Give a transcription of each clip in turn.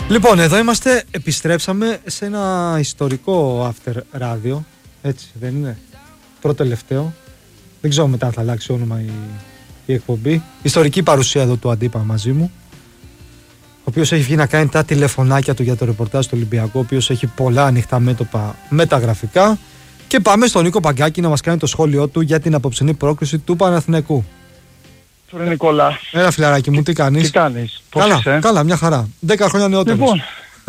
Λοιπόν, εδώ είμαστε, επιστρέψαμε σε ένα ιστορικό after radio, έτσι δεν είναι, πρώτο τελευταίο, δεν ξέρω μετά θα αλλάξει όνομα η εκπομπή, ιστορική παρουσία εδώ του Αντίπα μαζί μου, ο οποίος έχει βγει να κάνει τα τηλεφωνάκια του για το ρεπορτάζ του Ολυμπιακού, ο οποίος έχει πολλά ανοιχτά μέτωπα με τα γραφικά, και πάμε στον Νίκο Παγκάκη να μας κάνει το σχόλιο του για την απόψινή πρόκριση του Παναθηναϊκού. Ρε Νικόλα. Έλα φιλαράκι μου, τι κάνεις? Τι κάνεις? Πώς καλά, είσαι? καλά, μια χαρά. 10 χρόνια νεότερος. Λοιπόν,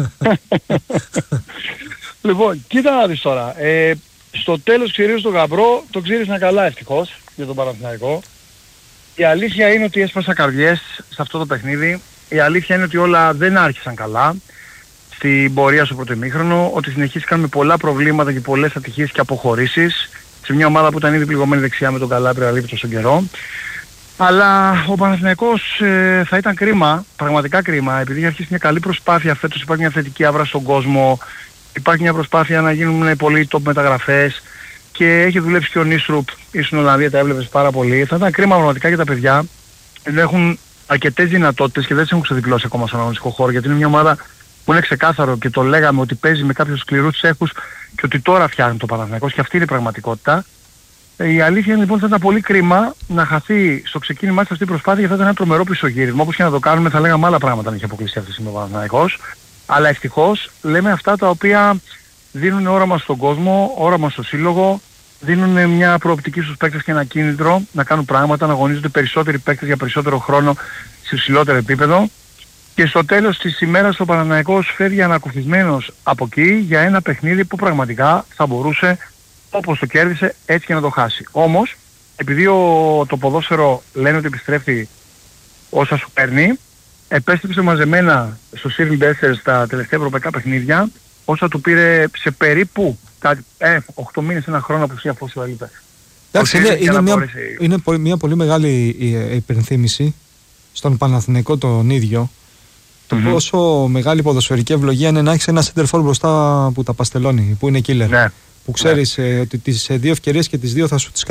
λοιπόν, κοίτα να δεις τώρα. Στο τέλος ξηρίζεις τον γαμπρό, το ξύρισαν καλά ευτυχώς για τον Παναθηναϊκό. Η αλήθεια είναι ότι έσπασα καρδιές σε αυτό το παιχνίδι. Η αλήθεια είναι ότι όλα δεν άρχισαν καλά στην πορεία στο πρώτο ημίχρονο, ότι συνεχίστηκαν με πολλά προβλήματα και πολλές ατυχίες και αποχωρήσεις σε μια ομάδα που ήταν ήδη πληγωμένη δεξιά με τον Καλάπρια αλήπητο στον καιρό. Αλλά ο Παναθηναϊκός θα ήταν κρίμα, πραγματικά κρίμα, επειδή έχει αρχίσει μια καλή προσπάθεια φέτος, υπάρχει μια θετική άβρα στον κόσμο, υπάρχει μια προσπάθεια να γίνουν πολλοί top μεταγραφές και έχει δουλέψει και ο Νίστρουπ, στην Ολλανδία τα έβλεπες πάρα πολύ. Θα ήταν κρίμα πραγματικά για τα παιδιά, δεν έχουν αρκετές δυνατότητες και δεν τις έχουν ξεδιπλώσει ακόμα στον αγωνιστικό χώρο, γιατί είναι μια ομάδα που είναι ξεκάθαρο και το λέγαμε ότι παίζει με κάποιους σκληρούς τσέχους και ότι τώρα φτιάχνει το Παναθηναϊκός και αυτή είναι η πραγματικότητα. Η αλήθεια είναι λοιπόν θα ήταν πολύ κρίμα να χαθεί στο ξεκίνημά της αυτή η προσπάθεια, γιατί θα ήταν ένα τρομερό πισωγύρισμα. Όπως και να το κάνουμε θα λέγαμε άλλα πράγματα αν είχε αποκλειστεί αυτή τη στιγμή ο Παναθηναϊκός. Αλλά ευτυχώς λέμε αυτά τα οποία δίνουν όραμα στον κόσμο, όραμα στο σύλλογο, δίνουν μια προοπτική στους παίκτες και ένα κίνητρο να κάνουν πράγματα, να αγωνίζονται περισσότεροι παίκτες για περισσότερο χρόνο σε υψηλότερο επίπεδο. Και στο τέλος της ημέρας ο Παναθηναϊκός φεύγει ανακουφισμένος από εκεί για ένα παιχνίδι που πραγματικά θα μπορούσε, όπως το κέρδισε, έτσι και να το χάσει. Όμως, επειδή το ποδόσφαιρο λένε ότι επιστρέφει όσα σου παίρνει, επέστρεψε μαζεμένα στο Σίριν Μπέσσερ στα τελευταία ευρωπαϊκά παιχνίδια, όσα του πήρε σε περίπου 8 μήνες, ένα χρόνο απουσία αφού έλειπε. Εντάξει, είναι μια πολύ μεγάλη υπενθύμηση στον Παναθηναϊκό τον ίδιο, το πόσο μεγάλη ποδοσφαιρική ευλογία είναι να έχεις ένα center for μπροστά που τα παστελώνει, που είναι killer. Ναι. Που ξέρεις ότι τις δύο ευκαιρίες και τις δύο θα σου τις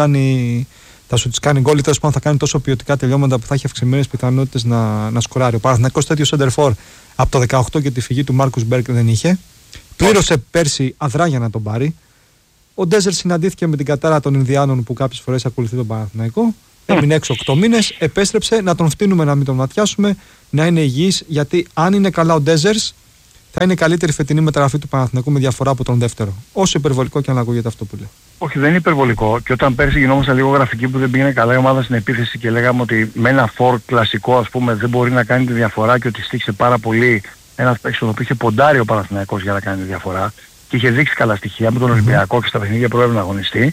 κάνει γκολ, ή τέλος πάντων θα κάνει τόσο ποιοτικά τελειώματα που θα έχει αυξημένες πιθανότητες να σκοράρει. Ο Παναθηναϊκός τέτοιο center for από το 18 και τη φυγή του Μάρκους Μπέρκ δεν είχε. Πλήρωσε πέρσι αδρά για να τον πάρει. Ο Ντέζερ συναντήθηκε με την κατάρα των Ινδιάνων που κάποιες φορές ακολουθεί τον Παναθηναϊκό. Έμεινε έξω 8 μήνες, επέστρεψε, να τον φτύνουμε να μην τον ματιάσουμε, να είναι υγιής, γιατί αν είναι καλά ο Ντέζερς θα είναι η καλύτερη φετινή μεταγραφή του Παναθηναϊκού με διαφορά από τον δεύτερο. Όσο υπερβολικό και αν ακούγεται αυτό που λέω. Όχι, δεν είναι υπερβολικό. Και όταν πέρσι γινόμασταν λίγο γραφικοί που δεν πήγαινε καλά η ομάδα στην επίθεση και λέγαμε ότι με ένα φορ κλασικό ας πούμε δεν μπορεί να κάνει τη διαφορά και ότι στήχησε πάρα πολύ ένας παίκτης τον οποίο είχε ποντάρει ο Παναθηναϊκός για να κάνει τη διαφορά και είχε δείξει καλά στοιχεία με τον Ολυμπιακό και στα παιχνίδια που έπρεπε να αγωνιστεί.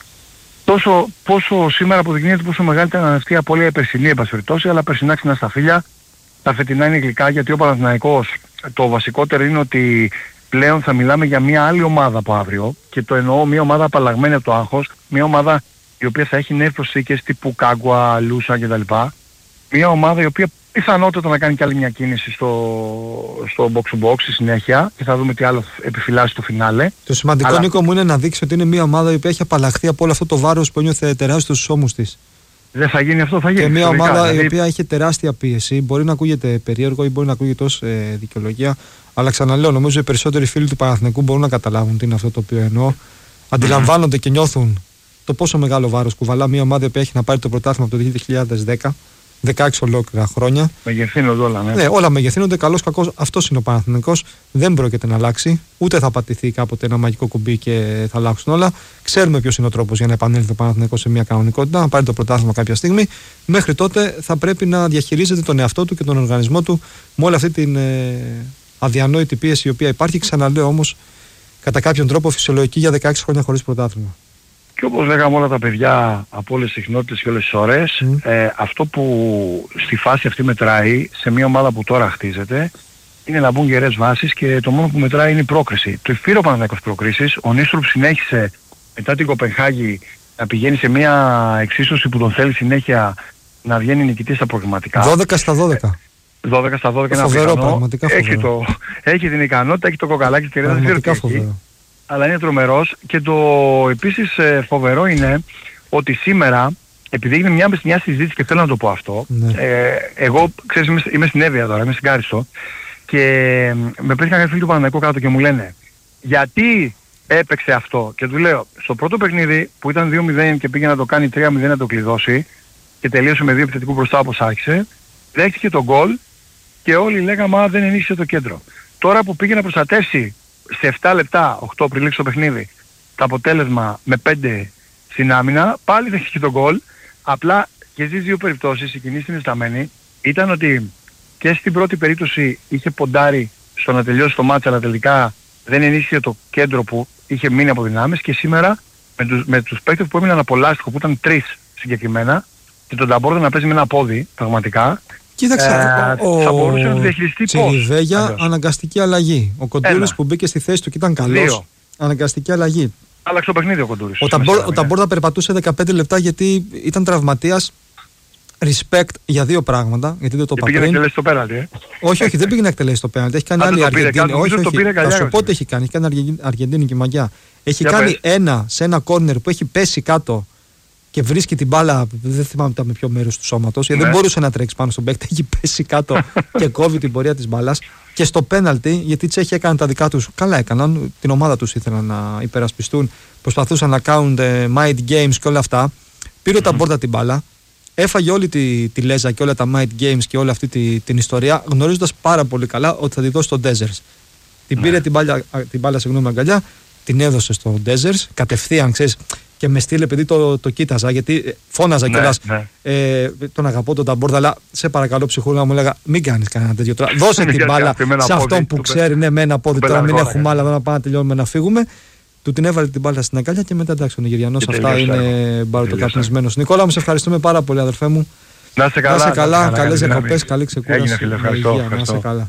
Πόσο σήμερα αποδεικνύεται πόσο μεγάλη ήταν αυτή η απώλεια περσινή επασφυρτώση, αλλά περσινά ξανά στα φίλια. Τα φετινά είναι γλυκά, γιατί ο Παναθηναϊκός το βασικότερο είναι ότι πλέον θα μιλάμε για μια άλλη ομάδα από αύριο, και το εννοώ μια ομάδα απαλλαγμένη από το άγχος, μια ομάδα η οποία θα έχει νέες προσθήκες τύπου Κάγκουα, Λούσα κτλ. Μια ομάδα η οποία πιθανότατα να κάνει κι άλλη μια κίνηση στο box to box στη συνέχεια και θα δούμε τι άλλο επιφυλάσσει στο φινάλε. Το σημαντικό, Νίκο μου, είναι να δείξει ότι είναι μια ομάδα η οποία έχει απαλλαχθεί από όλο αυτό το βάρος που ένιωθε τεράστιο στους ώμους της. Δεν θα γίνει αυτό, θα γίνει. Και μια ομάδα η οποία έχει τεράστια πίεση. Μπορεί να ακούγεται περίεργο ή μπορεί να ακούγεται ως δικαιολογία. Αλλά ξαναλέω, νομίζω οι περισσότεροι φίλοι του Παναθηναϊκού μπορούν να καταλάβουν τι είναι αυτό το οποίο εννοώ. Αντιλαμβάνονται και νιώθουν το πόσο μεγάλο βάρος κουβαλά μια ομάδα που έχει να πάρει το πρωτάθλημα από το 2010. 16 ολόκληρα χρόνια. Μεγεθύνονται όλα, ναι. Ναι, όλα μεγεθύνονται. Καλώς κακώς αυτός είναι ο Παναθηναϊκός. Δεν πρόκειται να αλλάξει. Ούτε θα πατηθεί κάποτε ένα μαγικό κουμπί και θα αλλάξουν όλα. Ξέρουμε ποιος είναι ο τρόπος για να επανέλθει ο Παναθηναϊκός σε μια κανονικότητα, να πάρει το πρωτάθλημα κάποια στιγμή. Μέχρι τότε θα πρέπει να διαχειρίζεται τον εαυτό του και τον οργανισμό του με όλη αυτή την αδιανόητη πίεση η οποία υπάρχει. Ξαναλέω όμως, κατά κάποιον τρόπο φυσιολογική για 16 χρόνια χωρίς πρωτάθλημα. Και όπως λέγαμε όλα τα παιδιά από όλες τις συχνότητες και όλες τις ώρες, αυτό που στη φάση αυτή μετράει σε μια ομάδα που τώρα χτίζεται είναι να μπουν γερές βάσεις και το μόνο που μετράει είναι η πρόκριση. Το εφήρω Παναθηναϊκός προκρίσεις. Ο Νίστρουπ συνέχισε μετά την Κοπενχάγη να πηγαίνει σε μια εξίσωση που τον θέλει συνέχεια να βγαίνει νικητής στα προκριματικά. 12 στα 12. 12 στα 12 είναι φοβερό, πραγματικά φοβερό. Έχει την ικανότητα, έχει το κοκαλάκι και δεν ξέρω. Αλλά είναι τρομερός, και το επίσης φοβερό είναι ότι σήμερα, επειδή έγινε μια συζήτηση και θέλω να το πω αυτό, εγώ ξέρεις είμαι στην Εύβοια τώρα, είμαι στην Κάριστο, Και με πέτυχαν κάποιοι φίλοι του Παναθηναϊκού κάτω και μου λένε γιατί έπαιξε αυτό. Και του λέω, στο πρώτο παιχνίδι που ήταν 2-0 και πήγε να το κάνει 3-0 να το κλειδώσει και τελείωσε με 2 επιθετικού μπροστά όπως άρχισε, δέχτηκε τον γκολ και όλοι λέγαμε δεν ενίσχυσε το κέντρο. Τώρα που πήγε να προστατεύσει σε 7 λεπτά, 8 πριν λήξει το παιχνίδι, το αποτέλεσμα με 5 στην άμυνα, πάλι δέχτηκε τον γκολ. Απλά και στις δύο περιπτώσεις η κοινή συνισταμένη ήταν ότι και στην πρώτη περίπτωση είχε ποντάρει στο να τελειώσει το μάτς, αλλά τελικά δεν ενίσχυε το κέντρο που είχε μείνει από δυνάμεις, και σήμερα με τους παίκτες που έμειναν από λάστιχο, που ήταν 3 συγκεκριμένα, και τον Ταμπόρδο να παίζει με ένα πόδι πραγματικά, κοίταξε, θα μπορούσε να το διαχειριστεί πώς. Τσιριβέγια, αναγκαστική αλλαγή. Ο Κοντούρης που μπήκε στη θέση του και ήταν καλός, αναγκαστική αλλαγή. Άλλαξε το παιχνίδι ο Κοντούρης. Ο Ταμπόρδα περπατούσε 15 λεπτά γιατί ήταν τραυματίας. Respect για δύο πράγματα. Γιατί δεν το είπα πριν. Πήγε να εκτελέσει το πέναλτι. Όχι, δεν πήγε να εκτελέσει το πέναλτι. Έχει κάνει άλλη Αργεντίνη. Όχι, θα σου πω ότι έχει κάνει. Έχει κάνει Αργεντίνη μαγιά. Έχει κάνει ένα σε ένα κόρνερ που έχει πέσει κάτω και βρίσκει την μπάλα. Δεν θυμάμαι με ποιο μέρος του σώματος. Γιατί δεν μπορούσε να τρέξει πάνω στον παίκτη. Έχει πέσει κάτω και κόβει την πορεία της μπάλας. Και στο πέναλτι, γιατί οι Τσέχοι έκαναν τα δικά τους. Καλά έκαναν. Την ομάδα τους ήθελαν να υπερασπιστούν. Προσπαθούσαν να κάνουν mind games και όλα αυτά. Πήρε τα μπόρτα την μπάλα. Έφαγε όλη τη λέζα και όλα τα mind games και όλη αυτή την ιστορία, γνωρίζοντας πάρα πολύ καλά ότι θα τη δώσει στον Ντέζερς. Την πήρε την μπάλα αγκαλιά, την έδωσε στον Ντέζερς, κατευθείαν, ξέρεις, και με στείλε, επειδή το κοίταζα, γιατί φώναζα κιόλας. Τον αγαπώ τον Ταμπόρδα, αλλά σε παρακαλώ ψυχούλα, μου έλεγα μην κάνεις κανένα τέτοιο τώρα. Δώσε την μπάλα σε αυτόν που ξέρει, ναι, με ένα πόδι. Τώρα μην έχουμε άλλα, να πάμε να τελειώνουμε να φύγουμε. Του την έβαλε την μπάλα στην αγκάλια και μετά εντάξει ο Νιγηριανός. Αυτά είναι μπαρωτοκαπνισμένος. Νικόλα μου, σε ευχαριστούμε πάρα πολύ, αδερφέ μου. Να είσαι καλά, καλές διακοπές, καλή ξεκούραση. Έγινε, φίλε, ευχαριστώ. Να είσαι καλά.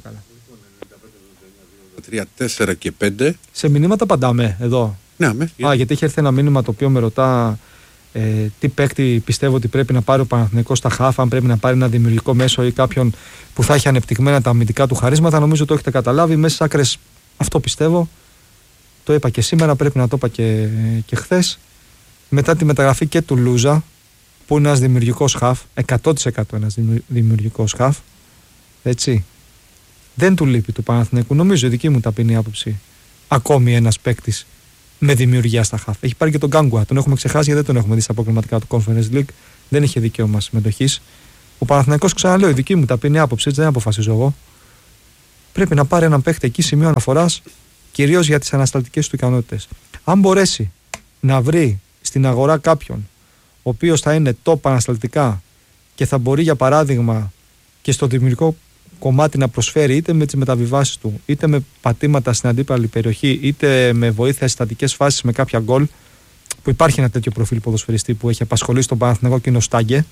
3, 4 και 5. Σε μηνύματα απαντάμε εδώ. Ναι, γιατί είχε έρθει ένα μήνυμα το οποίο με ρωτά τι παίκτη πιστεύω ότι πρέπει να πάρει ο Παναθηναϊκός στα χάφ, αν πρέπει να πάρει ένα δημιουργικό μέσο ή κάποιον που θα έχει ανεπτυγμένα τα αμυντικά του χαρίσματα. Νομίζω το έχετε καταλάβει. Μέσα στις άκρες αυτό πιστεύω. Το είπα και σήμερα, πρέπει να το είπα και χθες. Μετά τη μεταγραφή και του Λούζα, που είναι ένας δημιουργικός χαφ, 100% ένας δημιουργικός χαφ, έτσι, δεν του λείπει του Παναθηναϊκού, νομίζω η δική μου ταπεινή άποψη, ακόμη ένας παίκτης με δημιουργία στα χαφ. Έχει πάρει και τον Γκάνγκουα, τον έχουμε ξεχάσει γιατί δεν τον έχουμε δει στα αποκριματικά του Conference League, δεν είχε δικαίωμα συμμετοχής. Ο Παναθηναϊκός, ξαναλέω, η δική μου ταπεινή άποψη, έτσι δεν αποφασίζω εγώ, πρέπει να πάρει έναν παίκτη εκεί σημείο αναφοράς, κυρίως για τις ανασταλτικές του ικανότητες. Αν μπορέσει να βρει στην αγορά κάποιον ο οποίος θα είναι top ανασταλτικά και θα μπορεί, για παράδειγμα, και στο δημιουργικό κομμάτι να προσφέρει είτε με τις μεταβιβάσεις του, είτε με πατήματα στην αντίπαλη περιοχή, είτε με βοήθεια στις στατικές φάσεις με κάποια γκολ, που υπάρχει ένα τέτοιο προφίλ ποδοσφαιριστή που έχει απασχολήσει τον Παναθηναϊκό και είναι ο Στάγκε,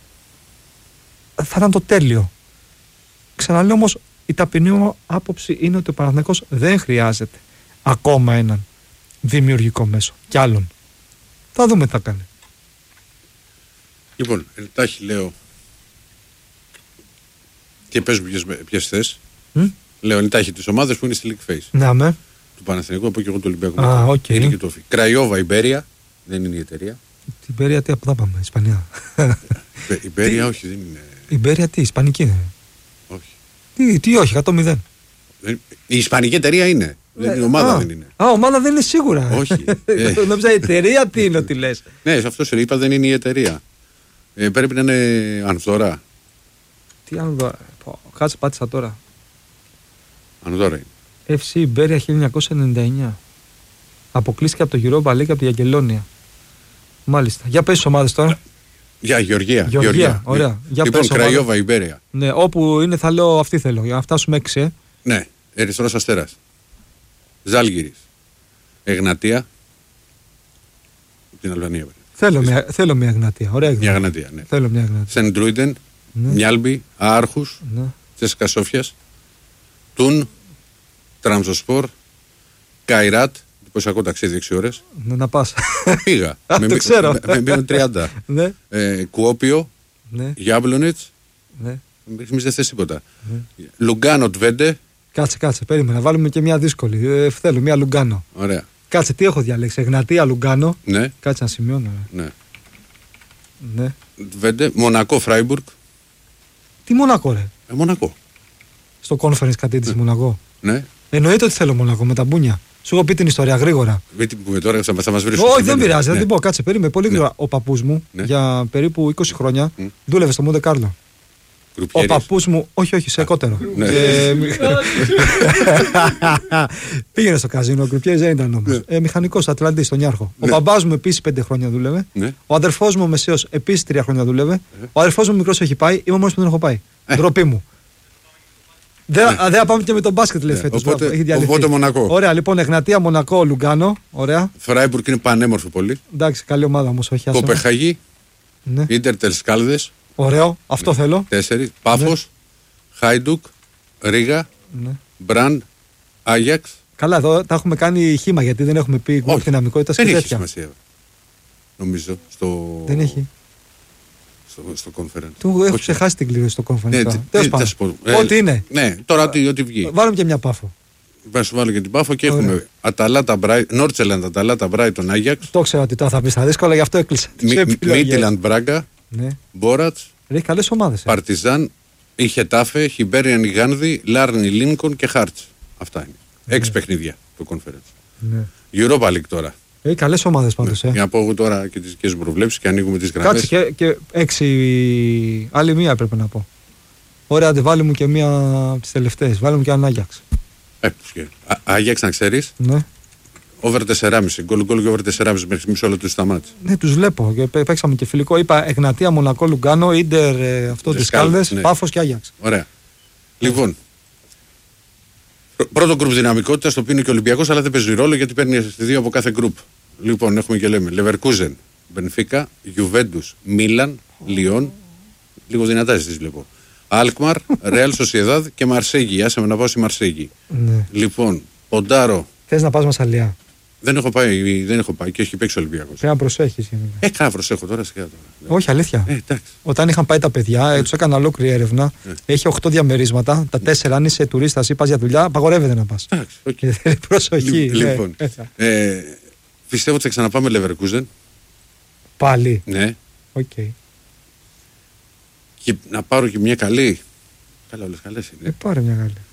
θα ήταν το τέλειο. Ξαναλέω όμως, η ταπεινή μου άποψη είναι ότι ο Παναθηναϊκός δεν χρειάζεται ακόμα έναν δημιουργικό μέσο κι άλλον. Θα δούμε τι θα κάνει. Λοιπόν, εντάχει λέω και πες μου ποιες θες. Λέω εντάχει τις ομάδες που είναι στη League Phase. Ναι, με. Του Παναθηναϊκού, από και εγώ του Ολυμπιακού. Okay. Κραϊόβα, Ιμπέρια, δεν είναι η εταιρεία. Την Ιμπέρια τι, από εδώ πάμε, Ισπανία. Ιμπέρια όχι, δεν είναι. Ιμπέρια τι, Ισπανική είναι. Όχι. Τι όχι, 100-0. Η Ισπανική εταιρεία είναι. Η ομάδα δεν είναι. Ομάδα δεν είναι σίγουρα. Όχι. Νόμιζα η εταιρεία τι είναι ότι λες. Ναι, σε αυτό σου είπα, δεν είναι η εταιρεία. Πρέπει να είναι Ανδώρα. Τι Ανδώρα. Κάτσε, πάτησα τώρα. Ανδώρα είναι. FC Ιμπέρια 1999. Αποκλείστηκε από το Europa League από τη Αγγελόνια. Μάλιστα. Για πες τις ομάδες τώρα. Για Γεωργία. Ωραία. Για λοιπόν, Κραϊόβα, Ιμπέρια. Ναι, όπου είναι θα λέω αυτή θέλω, για να φτάσουμε 6. Ναι, Ερυθρός Αστέρας. Ζάλγκιρις. Εγνατία. Την Αλβανία. Θέλω μια Εγνατία. Ωραία. Μια Εγνατία, ναι. Θέλω μια Εγνατία. Σεντρούιντεν, Μιάλμπι, Άρχους, Τσέσκα Σόφιας, Τουν, Τραμζοσπορ, Καϊράτ. Πώς ακούω ταξίδι 6 ώρες. Να πας. Πήγα. Το ξέρω. Με μείον 30. Κουόπιο, Γιάμπλονιτς. Εμείς δεν θες τίποτα. Λουγκάνο Τβέντε. Κάτσε, περίμενα. Να βάλουμε και μια δύσκολη. Θέλω μια Λουγκάνο. Ωραία. Κάτσε, τι έχω διαλέξει. Εγνατία, Λουγκάνο. Ναι. Κάτσε να σημειώνω. Ναι. Τβέντε, Μονακό, Φράιμπουργκ. Τι Μονακό, ρε. Μονακό. στο conference κατήτηση Μονακό. Ναι. Εννοείται ότι θέλω Μονακό με τα μπούνια. Σου έχω πει την ιστορία γρήγορα. Μην την πούμε τώρα, θα μας βρει. Όχι, δεν πειράζει, θα την πω. Κάτσε, περίμενε πολύ γρήγορα. Ο παππούς μου για περίπου 20 χρόνια δούλευε στο Μοντε Κάρλο. Ο παππούς μου, όχι, σε κότερο. Πήγαινε στο καζίνο, ο Κρουπιέρης δεν ήταν όμως. Μηχανικός Ατλαντής, στον Ιάρχο. Ο μπαμπάς μου επίσης 5 χρόνια δούλευε. Ο αδερφός μου μεσαίος επίσης 3 χρόνια δούλευε. Ο αδερφός μου μικρός έχει πάει, είμαι μόνος που δεν έχω πάει. Ντροπή μου. Δεν πάμε και με τον μπάσκετ, λέει φέτος. Οπότε Μονακό. Ωραία, λοιπόν, Εγνατία, Μονακό, Λουγκάνο. Ωραία. Φράιμπουργκ είναι πανέμορφη πολύ. Εντάξει, καλή ομάδα όμως, όχι άσχημα. Κοπεχάγη. Ίντερ Τελσκάλδες. Ωραίο, αυτό θέλω. 4. Πάφος. Χάιντουκ. Ρίγα. Μπραν. Άγιαξ. Καλά, εδώ τα έχουμε κάνει χήμα γιατί δεν έχουμε πει δυναμικότητα και τέτοια. Δεν έχει σημασία. Νομίζω. Δεν έχει. Στο conference. Του έχω ξεχάσει την κλήρωση στο conference. Ναι, ό,τι είναι. Ναι, τώρα ό,τι βγει. Βάλουμε και μια Πάφο. Θα σου βάλω και την Πάφο και έχουμε Αταλάτα Μπράιτον, Νόρτσελαντ, Αταλάτα Μπράιτον, Άγιαξ. Το ξέρω ότι τώρα θα πει στα δύσκολα, γι' αυτό έκλεισα. Μίτιλαντ Μπράγκα, Μπόρατς, έχει καλές ομάδες. Παρτιζάν, η Χετάφε, Χιμπέριαν Γάνδη, Λάρνι Λίνκον και Χάρτς. Αυτά είναι. 6 παιχνίδια το conference. Europa League τώρα. Έχει καλές ομάδες πάντως. Για να πω εγώ τώρα και τις δικές μου προβλέψεις και ανοίγουμε τις γραμμές. Κάτσε και 6. Άλλη μία πρέπει να πω. Ωραία, βάλει μου και μία από τις τελευταίες. Βάλει μου και έναν Άγιαξ. Άγιαξ να ξέρεις. Ναι. Over 4,5. Γκολ και over 4,5 μέχρι μισό λεπτό σταμάτησε. Ναι, τους βλέπω. Παίξαμε και φιλικό. Είπα Εγνατία, Μονακό, Λουγκάνο, Ίντερ, αυτό τις Κάλδες, Πάφος και Άγιαξ. Ωραία. Λοιπόν. Πρώτο γκρουπ δυναμικότητα, το οποίο είναι και ο Ολυμπιακός, αλλά δεν παίζει ρόλο γιατί παίρνει 2 από κάθε γκρουπ. Λοιπόν, έχουμε και λέμε Λεβερκούζεν, Μπενφίκα, Γιουβέντους, Μίλαν, Λιόν. Λίγο δυνατά τις βλέπω. Αλκμαρ, Ρεάλ Σοσιεδάδ και Μαρσέγγι. Άσε με να πάω στη Μαρσέγγι. Ναι. Λοιπόν, Ποντάρο. Θες να πας Μασσαλιά? Δεν έχω πάει και έχει παίξει ο Ολυμπιακός. Πρέπει να προσέχεις. Κάνα προσέχω τώρα. Όχι, αλήθεια. Όταν είχαν πάει τα παιδιά, τους έκανα ολόκληρη έρευνα. Έχει 8 διαμερίσματα. Τα 4, αν είσαι τουρίστας ή πας για δουλειά, απαγορεύεται να πας. Προσοχή. Λοιπόν, πιστεύω ότι θα ξαναπάμε Leverkusen. Πάλι. Ναι. Okay. Και να πάρω και μια καλή. Καλά, όλες καλές είναι. Πάρε μια καλή.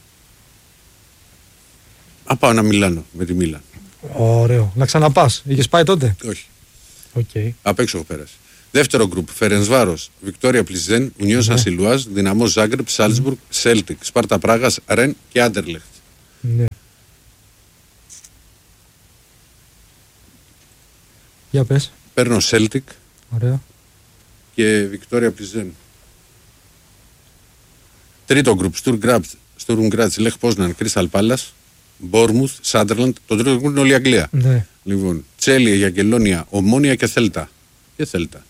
Να πάω ένα Μιλάνο με τη Μίλαν. Ωραίο. Να ξαναπάς. Είχες πάει τότε? Όχι. Okay. Απ' έξω έχω πέρασει. Δεύτερο γκρουπ. Φερενσβάρος, Βικτόρια Πλιζέν, Ουνιόν Σαν Σιλουάζ, Δυναμό Ζάγκρεπ, Σάλτσμπουργκ, Σέλτικ, Σπάρτα Πράγας, Ρεν και Άντερλεχτ. Ναι. Για πες. Παίρνω Σέλτικ. Ωραία. Και Βικτόρια Πλιζέν. Τρίτο γκρουπ. Στουρμ Γκράτς, Λεχ Πόσναν, Κρίσταλ Πάλας, Μπόρμουθ, Σάντερλαντ. Το τρίτο γκρουπ είναι όλη η Αγγλία. Ναι. Λοιπόν, Τσέλια, Γιαγκελόνια, Ομόνια και Θέλτα. Και Θέλτα.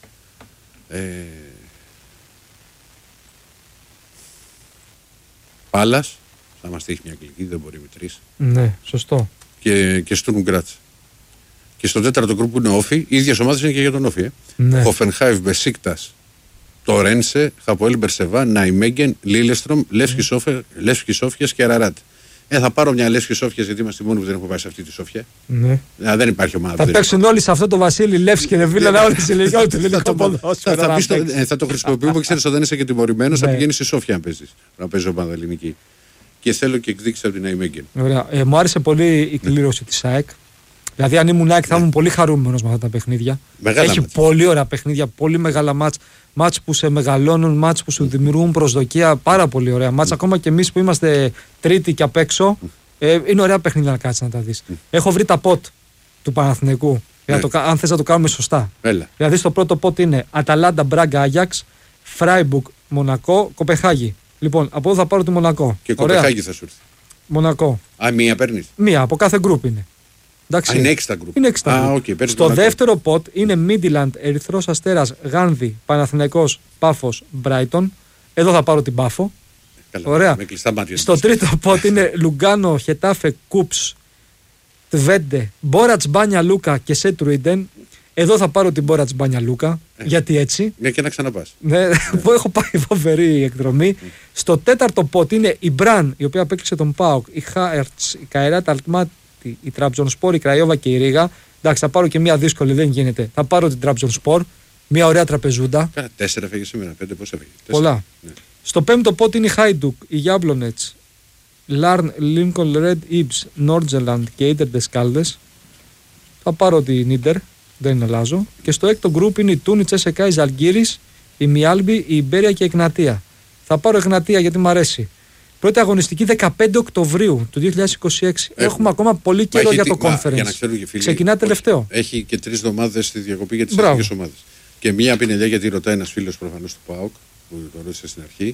Πάλας, θα μας τύχει μια αγγλική, δεν μπορεί με 3. Ναι, σωστό. Και Στουρμ Γκράτς. Και στο τέταρτο γκρουπ που είναι Όφι, οι ίδιες ομάδες είναι και για τον Όφι. Ναι. Χοφενχάιβ, Μπεσίκτας, Τορένσε, Χαποέλ Μπερσεβά, Ναϊμέγγεν, Λίλεστρομ, Λεύσκι Σόφιας και Αραράτ. Θα πάρω μια Λεύσκι Σόφιας γιατί είμαστε μόνοι που δεν έχουμε πάει σε αυτή τη Σόφια. Ναι. Δεν υπάρχει ομάδα. Θα παίξουν όλοι σε αυτό το Βασίλη Λεύσκι και Νεβίλα, όλες οι ηλικίες του ελληνικού ποδόσφαιρο. Θα το χρησιμοποιούμε, ξέρεις, όταν είσαι και τιμωρημένος, θα πηγαίνεις στη Σόφια αν παίζεις. Να παίζει ομάδα ελληνική. Και θέλω και εκδίκηση από την Ναϊμέγγεν. Ωραία. Μου άρεσε πολύ η κλήρωση της ΑΕΚ. Δηλαδή, αν ήμουν ΑΕΚ, θα ήμουν πολύ χαρούμενος με αυτά τα παιχνίδια. Έχει πολύ ωραία παιχνίδια, πολύ μεγάλα μάτς. Μάτς που σε μεγαλώνουν, μάτς που σου δημιουργούν προσδοκία. Πάρα πολύ ωραία μάτς. Ακόμα και εμείς που είμαστε τρίτη και απ' έξω, είναι ωραία παιχνίδια να κάτσεις να τα δεις. Έχω βρει τα πότ του Παναθηναϊκού. Αν θες να το κάνουμε σωστά. Δηλαδή, στο πρώτο πότ είναι Αταλάντα, Μπράγκα, Άγιαξ, Φράιμπουργκ, Μονακό, Κοπεχάγη. Λοιπόν, από εδώ θα πάρω τη Μονακό. Και Κοπεχάγη θα σου έρθει. Μονακό. Μία παίρνεις. Μία από κάθε γκρουπ είναι. Είναι 6 τα γκρουπ. Okay, στο δεύτερο ποτ είναι Μίντιλαντ, Ερυθρός Αστέρας, Γάνδη, Παναθηναϊκός, Πάφος, Μπράιτον. Εδώ θα πάρω την Πάφο. Καλά, ωραία. Με κλειστά μάτια. Στο τρίτο ποτ είναι Λουγκάνο, Χετάφε, Κούψ, Τβέντε, Μπόρατς, Μπάνια Λούκα και Σέτρουιντεν. Εδώ θα πάρω την Μπόρατς, Μπάνια Λούκα. Γιατί έτσι. Ναι, και να ξαναπάς. Ναι, έχω πάει φοβερή εκδρομή. Στο τέταρτο ποτ είναι η Μπραν, η οποία απέκλεισε τον ΠΑΟΚ, η Χάερτς, η Καεράτ Αλτμάτι, η Τραμπζονσπόρ, η Κραϊόβα και η Ρίγα. Εντάξει, θα πάρω και μια δύσκολη, δεν γίνεται. Θα πάρω την Τραμπζονσπόρ, μια ωραία τραπεζούντα. Κάνα 4 έφεγε σήμερα, 5 πώς έφεγε. Πολλά. Ναι. Στο 5ο πόντ είναι η Χάιντουκ, η Γιάμπλονετς, Λάρν, Λίνκολν, Ρεντ, Ιμπς, Νόρτζελαντ και Ίντερ Ντεσκάλδες. Θα πάρω την Ίντερ, δεν αλλάζω. Και στο 6ο γκρουπ είναι η Τούν, η Τσέσεκα, η Ζαλγκύρης, η Μιάλμπη, η Ιμπέρια και η Εγνατία. Θα πάρω Εγνατία γιατί μου αρέσει. Πρώτη αγωνιστική 15 Οκτωβρίου του 2026. Έχουμε ακόμα πολύ καιρό για το conference. Για να ξέρουν και φίλοι, ξεκινά τελευταίο. Έχει και 3 εβδομάδες στη διακοπή για τις εθνικές ομάδες. Και μία πινελιά γιατί ρωτάει ένας φίλος προφανώς του ΠΑΟΚ, που το ρώτησε στην αρχή.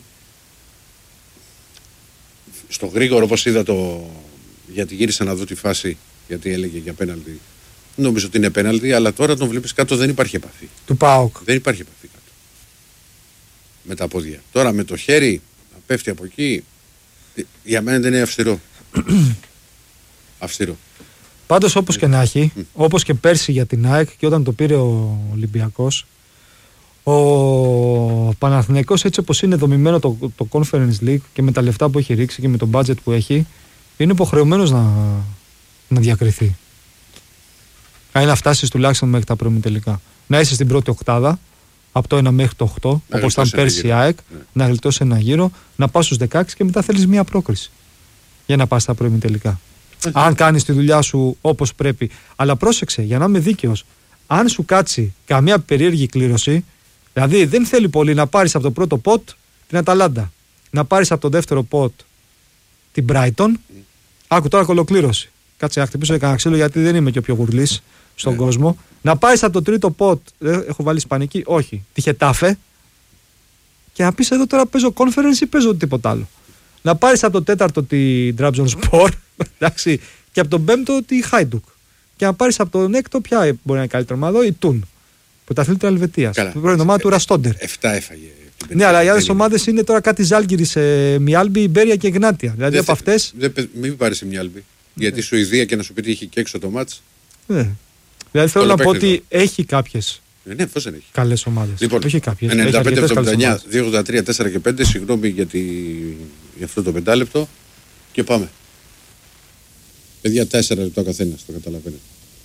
Στο γρήγορο, όπως είδα γιατί γύρισα να δω τη φάση, γιατί έλεγε για πέναλτι. Νομίζω ότι είναι πέναλτι, αλλά τώρα τον βλέπεις κάτω, δεν υπάρχει επαφή. Του ΠΑΟΚ. Δεν υπάρχει επαφή κάτω. Με τα πόδια. Τώρα με το χέρι να πέφτει από εκεί. Για μένα δεν είναι αυστηρό. Αυστηρό. Πάντως όπως και να έχει, όπως και πέρσι για την ΑΕΚ και όταν το πήρε ο Ολυμπιακός, ο Παναθηναϊκός έτσι όπως είναι δομημένο το Conference League και με τα λεφτά που έχει ρίξει και με το budget που έχει, είναι υποχρεωμένος να διακριθεί. Να φτάσεις τουλάχιστον μέχρι τα προημιτελικά. Να είσαι στην πρώτη οκτάδα, από το 1 μέχρι το 8, όπως ήταν πέρσι η ΑΕΚ, να γλιτώσει ένα γύρο, να πας στους 16 και μετά θέλεις μία πρόκριση για να πας στα προημιτελικά. Αν κάνεις τη δουλειά σου όπως πρέπει. Αλλά πρόσεξε, για να είμαι δίκαιος, αν σου κάτσει καμία περίεργη κλήρωση, δηλαδή δεν θέλει πολύ να πάρεις από το πρώτο πότ την Αταλάντα, να πάρεις από το δεύτερο πότ την Brighton, άκου τώρα κολοκλήρωση. Κάτσε να χτυπήσω κανένα ξύλο γιατί δεν είμαι και ο πιο γουρλής στον κόσμο. Να πάρεις από το τρίτο πότ, έχω βάλει ισπανική, όχι, τη Χετάφε, και να πεις εδώ τώρα παίζω conference ή παίζω τίποτα άλλο. Να πάρεις από το τέταρτο τη Trabzonspor, εντάξει, και από τον πέμπτο τη Χάιντουκ. Και να πάρεις από τον έκτο, ποια μπορεί να είναι καλύτερη ομάδα, η Τούν. Πρωταθλήτρια Ελβετίας. Την πρώτη ομάδα του Ραστόντερ. 7 έφαγε. Ναι, αλλά οι άλλες ομάδες είναι τώρα κάτι Ζάλγκιρις, Μιάλμπη, Ιμπέρια και Εγνάτια. Δηλαδή από αυτές. Μην πάρεις η Μιάλμπη. Γιατί η Σουηδία και να σου πει ότι έχει και έξω το μάτς. Ναι. Δηλαδή θέλω να πω ότι έχει κάποιες. Ναι, πώς δεν έχει. Καλές ομάδες. Λοιπόν, έχει κάποιες. 95-79, 2-83, 4 και 5. Συγγνώμη για αυτό το 5 λεπτό. Και πάμε. Παιδιά, 4 λεπτά ο καθένας, το καταλαβαίνετε.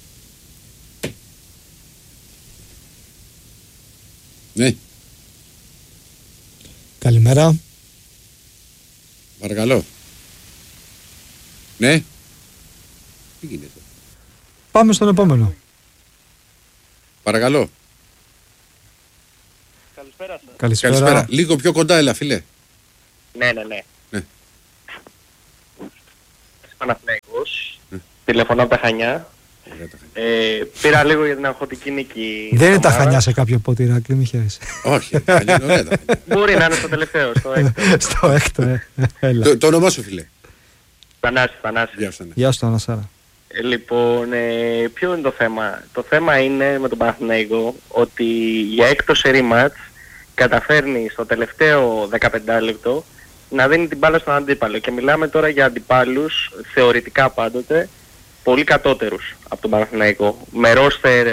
Ναι. Καλημέρα. Παρακαλώ. Ναι. Τι γίνεται. Πάμε στον επόμενο. Παρακαλώ. Καλησπέρα σας. Καλησπέρα. Λίγο πιο κοντά, έλα φίλε. Ναι. Παναθηναϊκός. Τηλεφωνώ από τα Χανιά. Πήρα λίγο για την αγχωτική νίκη. Δεν είναι τα Χανιά σε κάποιο πότι, Ηράκλειο, μη χαίρεσαι. Όχι, Χανιά είναι ωραία. Μπορεί να είναι στο τελευταίο, στο έκτο. Στο έκτο, Το όνομά σου φίλε. Θανάση. Γεια σου Ανασάρα. Λοιπόν, ποιο είναι το θέμα. Το θέμα είναι με τον Παναθηναϊκό ότι για έκτο σερί μάτς καταφέρνει στο τελευταίο 15 λεπτό να δίνει την μπάλα στον αντίπαλο. Και μιλάμε τώρα για αντιπάλους, θεωρητικά πάντοτε, πολύ κατώτερους από τον Παναθηναϊκό. Με ρόστερ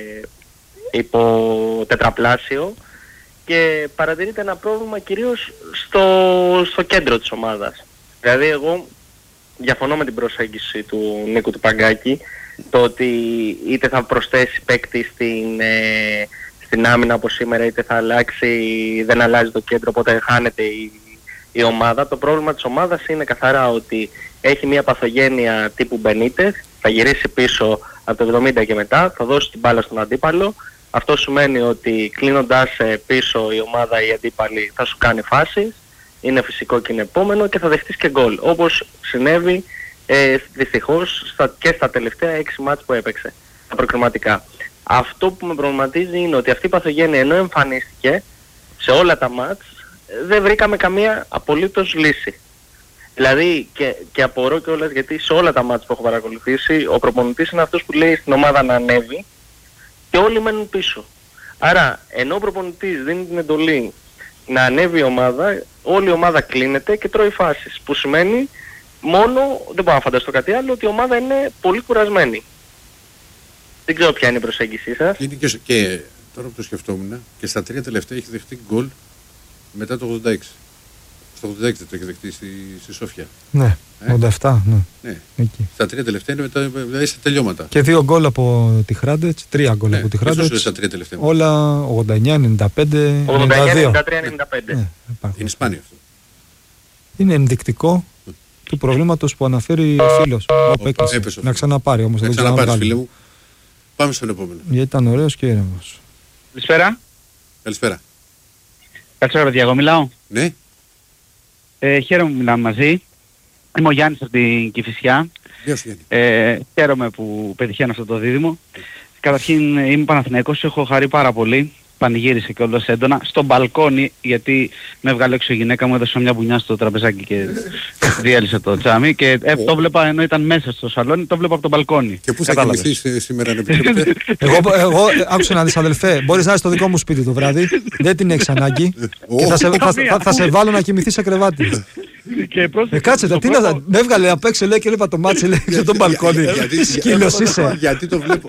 υπό τετραπλάσιο και παρατηρείται ένα πρόβλημα κυρίως στο κέντρο της ομάδας. Δηλαδή εγώ διαφωνώ με την προσέγγιση του Νίκου του Παγκάκη, το ότι είτε θα προσθέσει παίκτη στην άμυνα όπως σήμερα, είτε θα δεν αλλάζει το κέντρο, οπότε χάνεται η ομάδα. Το πρόβλημα της ομάδας είναι καθαρά ότι έχει μια παθογένεια τύπου Μπενίτεθ, θα γυρίσει πίσω από το 70 και μετά, θα δώσει την μπάλα στον αντίπαλο. Αυτό σημαίνει ότι κλείνοντας πίσω η ομάδα, οι αντίπαλοι θα σου κάνει φάσεις, είναι φυσικό και είναι επόμενο και θα δεχτείς και γκολ. Όπως συνέβη δυστυχώς και στα τελευταία 6 μάτς που έπαιξε, τα προκριματικά. Αυτό που με προβληματίζει είναι ότι αυτή η παθογένεια ενώ εμφανίστηκε σε όλα τα μάτς, δεν βρήκαμε καμία απολύτως λύση. Δηλαδή και απορώ κιόλας γιατί σε όλα τα μάτς που έχω παρακολουθήσει ο προπονητής είναι αυτός που λέει στην ομάδα να ανέβει και όλοι μένουν πίσω. Άρα ενώ ο προπονητής δίνει την εντολή να ανέβει η ομάδα, όλη η ομάδα κλείνεται και τρώει φάσεις. Που σημαίνει μόνο, δεν μπορώ να φανταστώ κάτι άλλο, ότι η ομάδα είναι πολύ κουρασμένη. Δεν ξέρω ποια είναι η προσέγγιση σας. Είναι και τώρα που το σκεφτόμουν, και στα 3 τελευταία έχει δεχτεί γκολ μετά το 86. Στο 86 το έχει δεχτεί στη Σόφια. Ναι. 87, ναι. Ναι. Εκεί. Στα 3 τελευταία είναι δηλαδή στα τελειώματα. Και 2 γκολ από τη Χράντετς, 3 γκολ από τη Χράντετς. Στα 3 τελευταία. Όλα 89, 95, 92. 93, 95. Ναι, είναι σπάνιο αυτό. Είναι ενδεικτικό του προβλήματος που αναφέρει ο φίλος. Έπεσε. Να ξαναπάρει όμως. Να ξαναπάρει, φίλε μου. Πάμε στον επόμενο. Γιατί ήταν ωραίος και ήρεμος. Καλησπέρα. Καλησπέρα. Καλησπέρα, παιδιά. Εγώ μιλάω. Ναι. Χαίρομαι που μιλάμε μαζί. Είμαι ο Γιάννης από την Κηφισιά. Χαίρομαι που πετυχαίνω αυτό το δίδυμο. Καταρχήν είμαι Παναθηναϊκός, έχω χαρεί πάρα πολύ. Πανηγύρισε κιόλας έντονα στο μπαλκόνι, γιατί με έβγαλε έξω η γυναίκα μου, έδωσε μια μπουνιά στο τραπεζάκι και διέλυσε το τζάμι και το βλέπα ενώ ήταν μέσα στο σαλόνι, το βλέπα από το μπαλκόνι. Και πού θα κοιμηθείς σήμερα, να επιτρέπετε? Εγώ άκουσα να δεις, αδελφέ, μπορείς να είσαι στο δικό μου σπίτι το βράδυ, δεν την έχεις ανάγκη και θα σε βάλω να κοιμηθείς σε κρεβάτι. Κάτσε, τι να με έβγαλε απ' έξω, λέει, και έλεπα το μάτσι, λέει, σε τον μπαλκόνι. Σκύλος είσαι. Γιατί το βλέπω?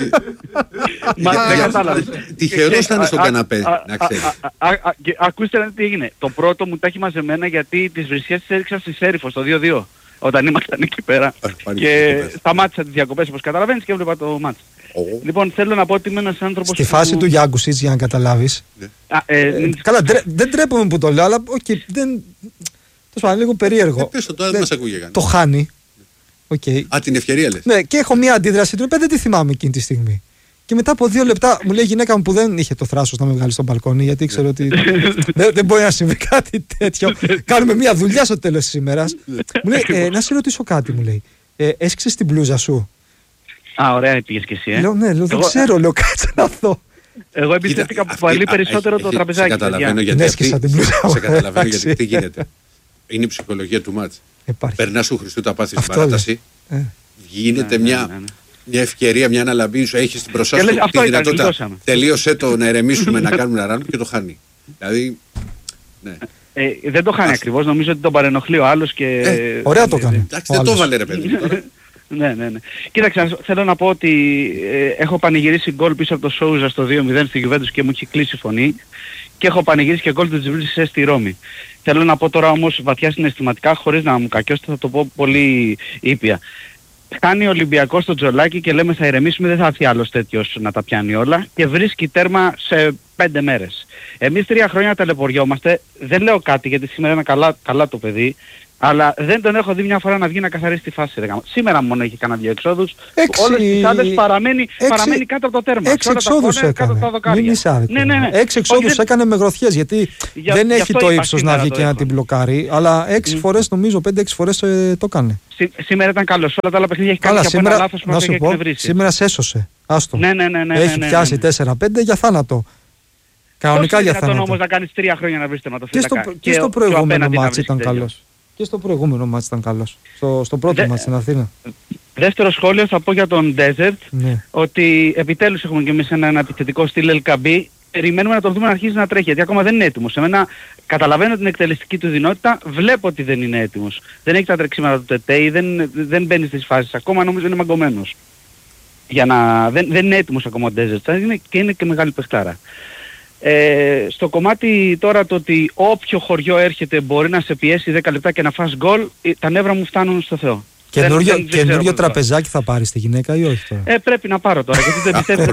Δεν κατάλαβες. Τυχερός ήταν στον καναπέ, να ξέρεις. Ακούστε τι έγινε. Το πρώτο μου τα έχει μαζεμένα γιατί τις βρισιές τις έριξα στη Σέριφο στο 2-2. Όταν ήμασταν εκεί πέρα. Και σταμάτησα τις διακοπές, όπως καταλαβαίνεις, και έβλεπα το μάτς. Λοιπόν, θέλω να πω ότι είμαι ένας άνθρωπος. Στη φάση του Γιάνκουσιτς, για να καταλάβεις. Καλά, δεν τρέπομαι που το λέω, αλλά δεν. Τόσο είναι λίγο περίεργο. Το χάνει. Α, την ευκαιρία λες. Ναι, και έχω μια αντίδραση του, δεν τη θυμάμαι εκείνη τη στιγμή. Και μετά από 2 λεπτά μου λέει η γυναίκα μου, που δεν είχε το θράσος να με βγάλει στο μπαλκόνι, γιατί ήξερε ότι δεν μπορεί να συμβεί κάτι τέτοιο. Κάνουμε μια δουλειά στο τέλος της ημέρας. Μου λέει, να σε ρωτήσω κάτι, μου λέει. Έσκυξες την μπλούζα σου? Α, ωραία πήγες και εσύ, Λέω, ναι, δεν ξέρω, λέω, κάτσε να δω. Εγώ εμπιστεύτηκα πολύ περισσότερο το τραπεζάκι. Σε καταλαβαίνω γιατί τι γίνεται. Είναι η ψυχολογία του μάτς. Περνάς του Χριστού τα πάθη στην παράταση. Γίνεται μια ευκαιρία, μια αναλαμπή σου, έχεις την μπροστά σου τη δυνατότητα. Τελείωσε το να ηρεμήσουμε, να κάνουμε ένα ράνο και το χάνει. Δηλαδή, ναι. Δεν το χάνει ακριβώς, νομίζω ότι τον παρενοχλεί ο άλλος και. Ωραία το κάνει. Εντάξει, δεν το έβαλε, ρε παιδί. Ναι. Κοίταξε, θέλω να πω ότι έχω πανηγυρίσει γκολ πίσω από το Σόουζα στο 2-0 στη Γιουβέντους και μου έχει κλείσει η φωνή. Και έχω πανηγυρίσει και γκολ του Τζιβίλης στη Ρώμη. Θέλω να πω τώρα όμως βαθιά συναισθηματικά, χωρίς να μου κακιώσετε, θα το πω πολύ ήπια. Κάνει ο Ολυμπιακός στο τζολάκι και λέμε θα ηρεμήσουμε, δεν θα έρθει άλλος τέτοιος να τα πιάνει όλα, και βρίσκει τέρμα σε 5 μέρες. Εμείς 3 χρόνια ταλαιπωριόμαστε, δεν λέω κάτι γιατί σήμερα είναι καλά το παιδί, αλλά δεν τον έχω δει μια φορά να βγει να καθαρίσει τη φάση. Σήμερα μόνο έχει κανένα 2 εξόδους. Όλες τις άλλες παραμένει κάτω από το τέρμα. 6 εξόδους έκανε. Μην είσαι άδικο. 6 εξόδους έκανε με γροθιές, γιατί δεν έχει το ύψος να βγει και να την μπλοκάρει. Αλλά 6 φορές, νομίζω 5-6 φορές το έκανε. Σήμερα ήταν καλός. Όλα τα άλλα παιχνίδια έχει κάνει και από ένα λάθος που έχει εκνευρίσει. Σήμερα σε έσωσε. Άστο. Ναι. Έχει πιάσει 4-5 για θάνατο. Κανονικά για θάνατο. Όμως να κάνεις 3 χρόνια να βρεις τερματοφύλακα. Και στο προηγούμενο μάτς ήταν καλός. Και στο προηγούμενο μάτς ήταν καλός. Στο πρώτο μάτς στην Αθήνα. Δεύτερο σχόλιο θα πω για τον Desert, ότι επιτέλους έχουμε και εμείς ένα επιθετικό στυλ LKB. Περιμένουμε να τον δούμε να αρχίσει να τρέχει, γιατί ακόμα δεν είναι έτοιμος. Εμένα καταλαβαίνω την εκτελεστική του δυνότητα, βλέπω ότι δεν είναι έτοιμος. Δεν έχει τα τρεξίματα του Τετέι, δεν μπαίνει στις φάσεις. Ακόμα νομίζω είναι μαγκωμένος. Δεν είναι έτοιμος ακόμα ο Desert και είναι και μεγάλη παιχτάρα. Στο κομμάτι τώρα το ότι όποιο χωριό έρχεται μπορεί να σε πιέσει 10 λεπτά και να φας γκολ, τα νεύρα μου φτάνουν στο Θεό. Καινούριο τραπεζάκι θα πάρεις τη γυναίκα ή όχι τώρα? Πρέπει να πάρω τώρα, γιατί το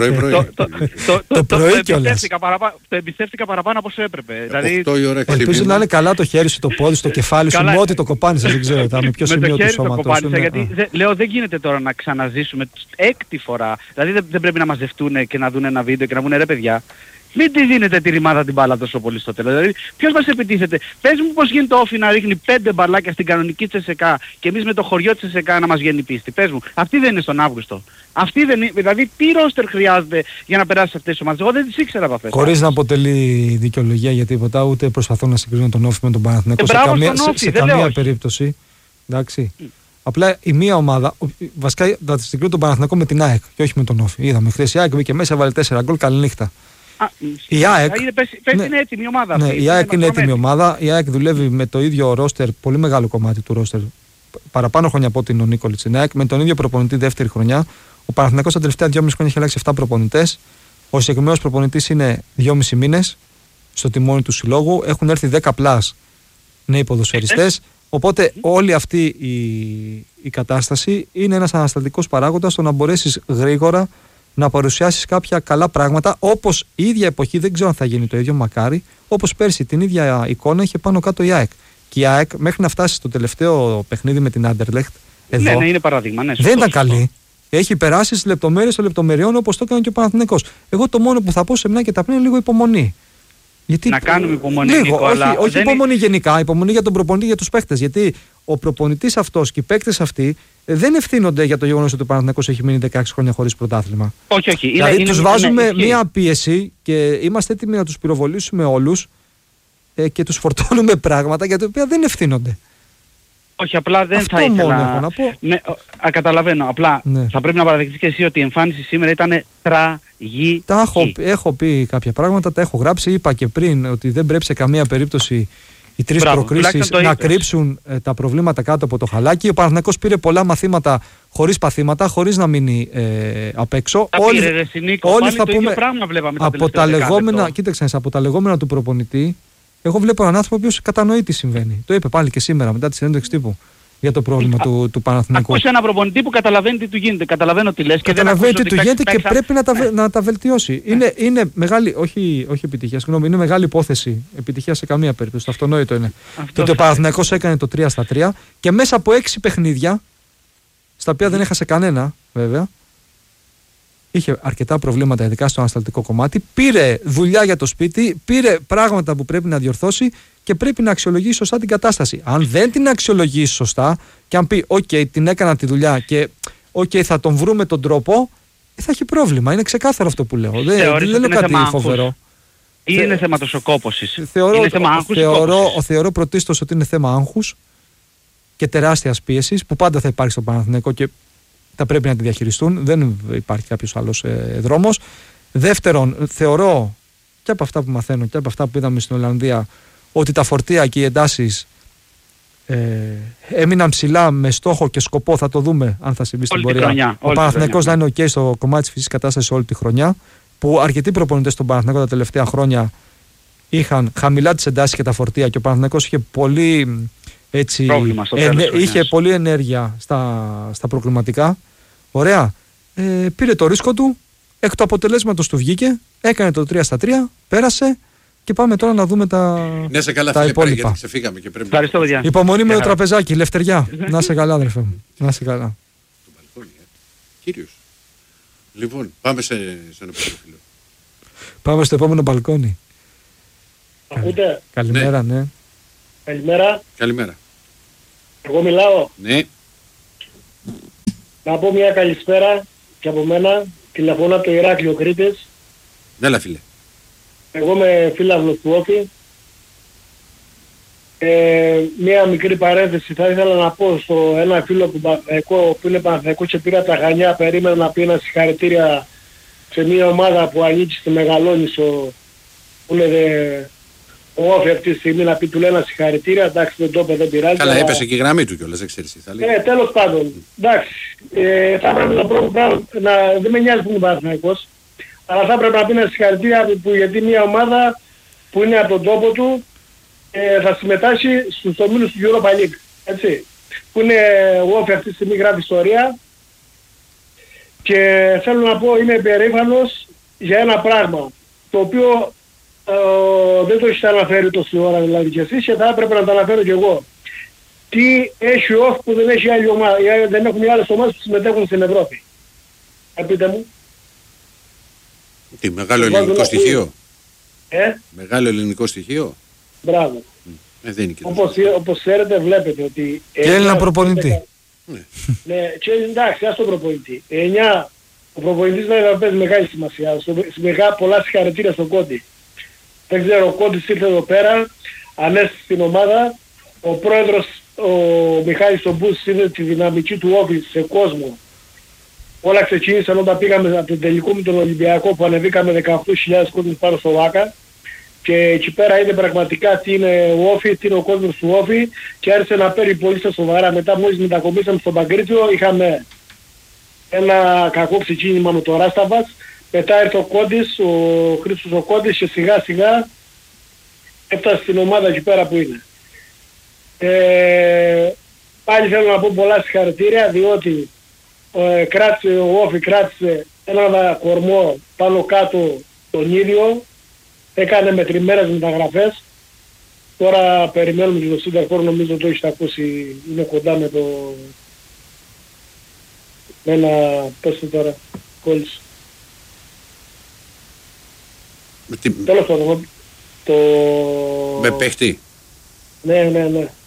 εμπιστεύτηκα παραπάνω από όσο έπρεπε. Ελπίζω να είναι καλά το χέρι σου, το πόδι σου, το κεφάλι σου, με ό,τι το κοπάνισες, δεν ξέρω με ποιο σημείο του σώματος σου. Γιατί λέω δεν γίνεται τώρα να ξαναζήσουμε 6η φορά. Δηλαδή δεν πρέπει να μαζευτούν και να δουν ένα βίντεο και να πούνε, ρε παιδιά, μην τη δίνετε τη ρημάδα την μπάλα τόσο πολύ στο τέλος. Δηλαδή, ποιος μας επιτίθεται? Πες μου πώς γίνεται ο Όφι να ρίχνει 5 μπαλάκια στην κανονική Τσεσεκά και εμείς με το χωριό της Τσεσεκά να μας βγαίνει πίστη. Πες μου, αυτή δεν είναι στον Αύγουστο. Αυτή δεν είναι, δηλαδή τι ρόστερ χρειάζεται για να περάσει αυτές τις ομάδες? Εγώ δεν τις ήξερα από αυτές. Χωρίς να αποτελεί δικαιολογία για τίποτα, ούτε προσπαθώ να συγκρίνω τον Όφι με τον Παναθηναϊκό σε καμία περίπτωση. Εντάξει. Απλά η μία ομάδα, βασικά θα συγκρίνω τον Παναθηναϊκό με την ΑΕΚ και όχι με τον Όφι. Είδαμε χθες η ΑΕΚ μπήκε μέσα, βάλε 4 γκολ, καληνύχτα. Η ΑΕΚ είναι έτοιμη ομάδα. Ναι, η ΑΕΚ είναι έτοιμη ομάδα. Η ΑΕΚ δουλεύει με το ίδιο ρόστερ, πολύ μεγάλο κομμάτι του ρόστερ. Παραπάνω χρόνια από την ο Νίκολιτς. Η ΑΕΚ με τον ίδιο προπονητή δεύτερη χρονιά. Ο Παναθηναϊκός τα τελευταία 2,5 χρόνια έχει αλλάξει 7 προπονητές. Ο συγκεκριμένος προπονητής είναι 2,5 μήνες στο τιμόνι του συλλόγου. Έχουν έρθει 10 πλάς νέοι ποδοσφαιριστές. Οπότε όλη αυτή η κατάσταση είναι ένας αναστατικός παράγοντας στο να μπορέσεις γρήγορα να παρουσιάσεις κάποια καλά πράγματα, όπως η ίδια εποχή, δεν ξέρω αν θα γίνει το ίδιο, μακάρι, όπως πέρσι την ίδια εικόνα είχε πάνω κάτω η ΑΕΚ. Και η ΑΕΚ μέχρι να φτάσει στο τελευταίο παιχνίδι με την Άντερλεχτ, εδώ, ναι, είναι παράδειγμα, ναι, δεν ήταν καλή. Έχει περάσει στις λεπτομέρειες των λεπτομεριών, όπως το έκανε και ο Παναθηναϊκός. Εγώ το μόνο που θα πω σε μένα και τα πριν είναι λίγο υπομονή. Γιατί, να κάνουμε υπομονή, λίγο, Νίκο, αλλά όχι υπομονή γενικά, υπομονή για τον προπονητή, για τους παίκτες. Γιατί ο προπονητής αυτός και οι παίκτες αυτοί δεν ευθύνονται για το γεγονός ότι ο Παναθηναϊκός έχει μείνει 16 χρόνια χωρίς πρωτάθλημα. Όχι. Δηλαδή τους βάζουμε μία πίεση και είμαστε έτοιμοι να τους πυροβολήσουμε όλους και τους φορτώνουμε πράγματα για τα οποία δεν ευθύνονται. Όχι, απλά δεν αυτό θα ήθελα. Μόνο έχω να πω. Ναι, καταλαβαίνω. Απλά θα πρέπει να παραδεχτείς και εσύ ότι η εμφάνιση σήμερα ήταν τραγική. Έχω πει κάποια πράγματα, τα έχω γράψει. Είπα και πριν ότι δεν πρέπει σε καμία περίπτωση οι τρεις προκρίσεις να κρύψουν τα προβλήματα κάτω από το χαλάκι. Ο Παναθηναϊκός πήρε πολλά μαθήματα χωρίς παθήματα, χωρίς να μείνει απ' έξω. Όλοι θα πούμε από τα λεγόμενα, κοίταξε, από τα λεγόμενα του προπονητή. Εγώ βλέπω έναν άνθρωπο ο οποίος κατανοεί τι συμβαίνει. Το είπε πάλι και σήμερα μετά τη συνέντευξη τύπου για το πρόβλημα του Παναθηναϊκού. Ακούς έναν προπονητή που καταλαβαίνει τι του γίνεται. Καταλαβαίνω τι λες. Καταλαβαίνει τι του γίνεται και πρέπει να τα βελτιώσει. Είναι μεγάλη, όχι επιτυχία, συγγνώμη, είναι μεγάλη υπόθεση. Επιτυχία σε καμία περίπτωση. Το αυτονόητο είναι. Το ότι ο Παναθηναϊκός έκανε το 3-3 και μέσα από 6 παιχνίδια, στα οποία δεν έχασε κανένα βέβαια. Είχε αρκετά προβλήματα, ειδικά στο ανασταλτικό κομμάτι. Πήρε δουλειά για το σπίτι, πήρε πράγματα που πρέπει να διορθώσει και πρέπει να αξιολογήσει σωστά την κατάσταση. Αν δεν την αξιολογήσει σωστά και αν πει «OK, την έκανα τη δουλειά και OK, θα τον βρούμε τον τρόπο», θα έχει πρόβλημα. Είναι ξεκάθαρο αυτό που λέω. Δεν λέω κάτι φοβερό. Ή είναι θέμα τοσοκόπωσης. Θεωρώ πρωτίστως ότι είναι θέμα άγχους και τεράστιας πίεσης που πάντα θα υπάρχει στο Παναθηναϊκό και θα πρέπει να τη διαχειριστούν. Δεν υπάρχει κάποιος άλλος δρόμος. Δεύτερον, θεωρώ και από αυτά που μαθαίνω και από αυτά που είδαμε στην Ολλανδία ότι τα φορτία και οι εντάσεις έμειναν ψηλά με στόχο και σκοπό, θα το δούμε αν θα συμβεί στην πορεία. Ο Παναθηναϊκός να είναι OK στο κομμάτι της φυσικής κατάστασης όλη τη χρονιά, που αρκετοί προπονητές στον Παναθηναϊκό τα τελευταία χρόνια είχαν χαμηλά τις εντάσεις και τα φορτία και ο Παναθηναϊκός είχε πολύ, έτσι, είχε πολλή ενέργεια στα προκριματικά. Ωραία. Πήρε το ρίσκο του, εκ του αποτελέσματος του βγήκε, έκανε το 3-3, πέρασε. Και πάμε τώρα να δούμε τα υπόλοιπα. Γιατί ξεφύγαμε και πρέπει. Ευχαριστώ, παιδιά. Υπομονή με το τραπεζάκι, Λευτεριά. Να είσαι καλά, αδερφέ μου. Να είσαι καλά. Το μπαλκόνι, Κύριος. Λοιπόν, πάμε σε ένα επόμενο φίλο. Πάμε στο επόμενο μπαλκόνι. Ακούτε. Καλημέρα, ναι. Καλημέρα. Εγώ μιλάω. Ναι. Να πω μια καλησπέρα και από μένα. Τηλεφωνώ από το Ηράκλειο Κρήτης. Έλα, φίλε. Εγώ είμαι φίλαυλος του Όφη. Μία μικρή παρένθεση θα ήθελα να πω στο ένα φίλο που είναι Παναθηναϊκό και πήρα τα Χανιά, περίμενα να πει ένα συγχαρητήρια σε μια ομάδα που ανήκει στη Μεγαλόνισσο, που είναι ο Όφη αυτή τη στιγμή, να πει του λέει ένα συγχαρητήρια, εντάξει δεν το είπε, δεν πειράζει. Καλά, έπεσε και η γραμμή του κιόλας, δεν ξέρεις τι θα λέει. Τέλος πάντων, εντάξει, θα πρέπει το πρώτο πράγμα, δεν με νοιάζει που είναι Παναθηναϊκός, αλλά θα πρέπει να πει ένα συγχαρητήρια γιατί μια ομάδα που είναι από τον τόπο του θα συμμετάσχει στους ομίλους του Europa League, έτσι. Που είναι ο Όφη αυτή τη στιγμή γράφει ιστορία και θέλω να πω είμαι περήφανος για ένα πράγμα το οποίο δεν το έχεις αναφέρει τόση ώρα δηλαδή και εσείς και θα έπρεπε να το αναφέρω και εγώ. Τι έχει ο Όφη που δεν έχει άλλη ομάδα, δεν έχουν οι άλλες ομάδες που συμμετέχουν στην Ευρώπη. Θα πείτε μου. Τι, μεγάλο ελληνικό στοιχείο. Μεγάλο ελληνικό στοιχείο. Μπράβο. Δεν είναι και όπως ξέρετε βλέπετε ότι... Και Έλληνα προπονητή. Ναι, και εντάξει, ας τον προπονητή. 9, ο προπονητής βέβαια παίζει μεγάλη σημασία. Πολλά συγχαρητήρια στον Κόντι. Δεν ξέρω, ο Κόντις ήρθε εδώ πέρα, ανέστησε στην ομάδα. Ο πρόεδρος, ο Μιχάλης Μπούς, είδε τη δυναμική του Όφη σε κόσμο. Όλα ξεκίνησαν όταν πήγαμε από τον τελικό με τον Ολυμπιακό που ανεβήκαμε 18.000 κόσμους πάνω στο Βάκα. Και εκεί πέρα είναι πραγματικά τι είναι ο Όφη, τι είναι ο κόσμος του Όφη και άρχισε να παίρνει πολύ στα σοβαρά. Μετά μόλις μετακομίσαμε στο Παγκρίτιο είχαμε ένα κακό ξεκίνημα με το Ράσταβας. Μετά ήρθε ο Κόντις, ο Χρήστος ο Κόντις και σιγά σιγά έφτασε στην ομάδα εκεί πέρα που είναι. Πάλι θέλω να πω πολλά συγχαρητήρια, διότι ο Όφη κράτησε ένα κορμό πάνω κάτω τον ίδιο, έκανε μετρημένες μεταγραφές. Τώρα περιμένουμε και το Σίντερφορ, νομίζω το έχετε ακούσει, είναι κοντά με το... με ένα, πες το τώρα, κόλλησε. Τέλος πάντων, το... Με παίχτη. Ναι.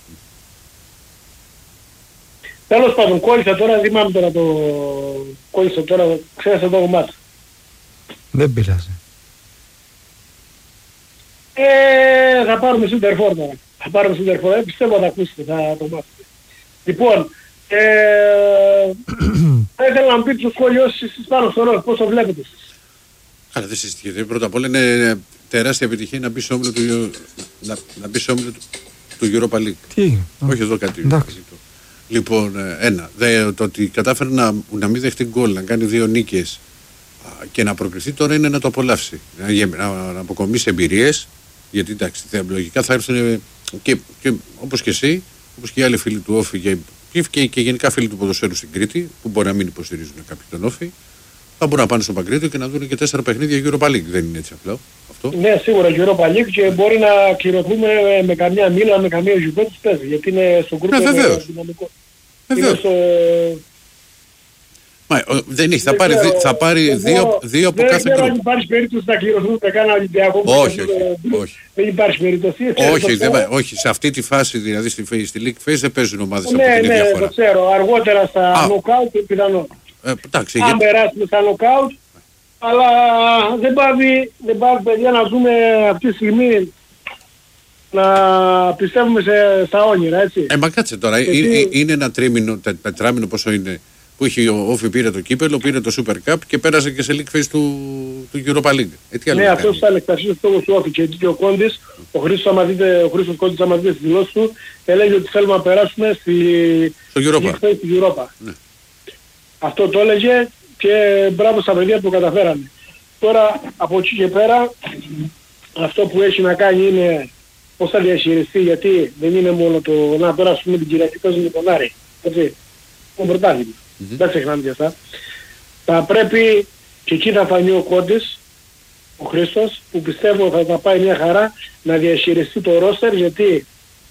Τέλος πάντων, κόλλησε τώρα, θυμάμαι τώρα το... κόλλησε τώρα, ξέρετε το μάτι. Δεν πειράζει. Θα πάρουμε Σίντερφορ τώρα. Θα πάρουμε Σίντερφορ, πιστεύω θα ακούσετε, θα το μάθετε. Λοιπόν, θα ήθελα να μου πείτε το σχόλιο εσείς πάνω στο ρόλο, πώς το βλέπετε εσείς. Καλά, δεν συζητιέται. Πρώτα απ' όλα είναι τεράστια επιτυχία να μπει σε όμιλο του Europa League. Τι, όχι εδώ κάτι. Λοιπόν, το ότι κατάφερε να μην δεχτεί γκολ, να κάνει 2 νίκες και να προκριθεί τώρα είναι να το απολαύσει. Να αποκομίσει εμπειρίες, γιατί εντάξει, λογικά θα έρθουν και όπως και εσύ, όπως και οι άλλοι φίλοι του Όφη και γενικά φίλοι του ποδοσφαίρου στην Κρήτη, που μπορεί να μην υποστηρίζουν κάποιοι τον Όφη, θα μπορούν να πάνε στο Παγκρίτιο και να δουν και 4 παιχνίδια Europa League. Δεν είναι έτσι απλό αυτό. Ναι, σίγουρα Europa League και μπορεί να κληρωθούμε με καμιά Μίλαν, με καμία Juventus παίζει, γιατί είναι στο γκρουπ δυναμικό. Βεβαίως. Δεν έχει, θα πάρει δύο από κάθε γκρουπ. Δεν υπάρχει περίπτωση να κληρωθούμε με κανένα Ολυμπιακό. Όχι. Δεν υπάρχει περίπτωση. Όχι, σε αυτή τη φάση, δηλαδή στη League Phase δεν παίζουν ομάδες από την ίδια χώρα. Ναι, το ξέρω. Αργότερα στα knockout πιθανό. Αν περάσουμε στα knockout, αλλά δεν πάει παιδιά να δούμε αυτή τη στιγμή να πιστεύουμε στα όνειρα, έτσι. Μα κάτσε τώρα, είναι ένα τετράμινο πόσο είναι, που είχε ο Όφη, πήρε το κύπελο, πήρε το Super Cup και πέρασε και σε League Phase του Europa League. Ναι, αυτός ήταν εκτασίως του Όφη και ο Κόντης, ο Χρήστος Κόντης, άμα δείτε στη δηλώση του, έλεγε ότι θέλουμε να περάσουμε στο League Phase του Europa. Ναι. Αυτό το έλεγε και μπράβο στα παιδιά που το καταφέραμε. Τώρα από εκεί και πέρα αυτό που έχει να κάνει είναι πώς θα διαχειριστεί, γιατί δεν είναι μόνο το να περάσουμε την Κυριακή παίζουμε τον Άρη. Έτσι, το πρωτάθλημα. Δεν ξεχνάμε και αυτά. Θα πρέπει και εκεί θα φανεί ο Κόντης, ο Χρήστος, που πιστεύω θα τα πάει μια χαρά να διαχειριστεί το ρόστερ, γιατί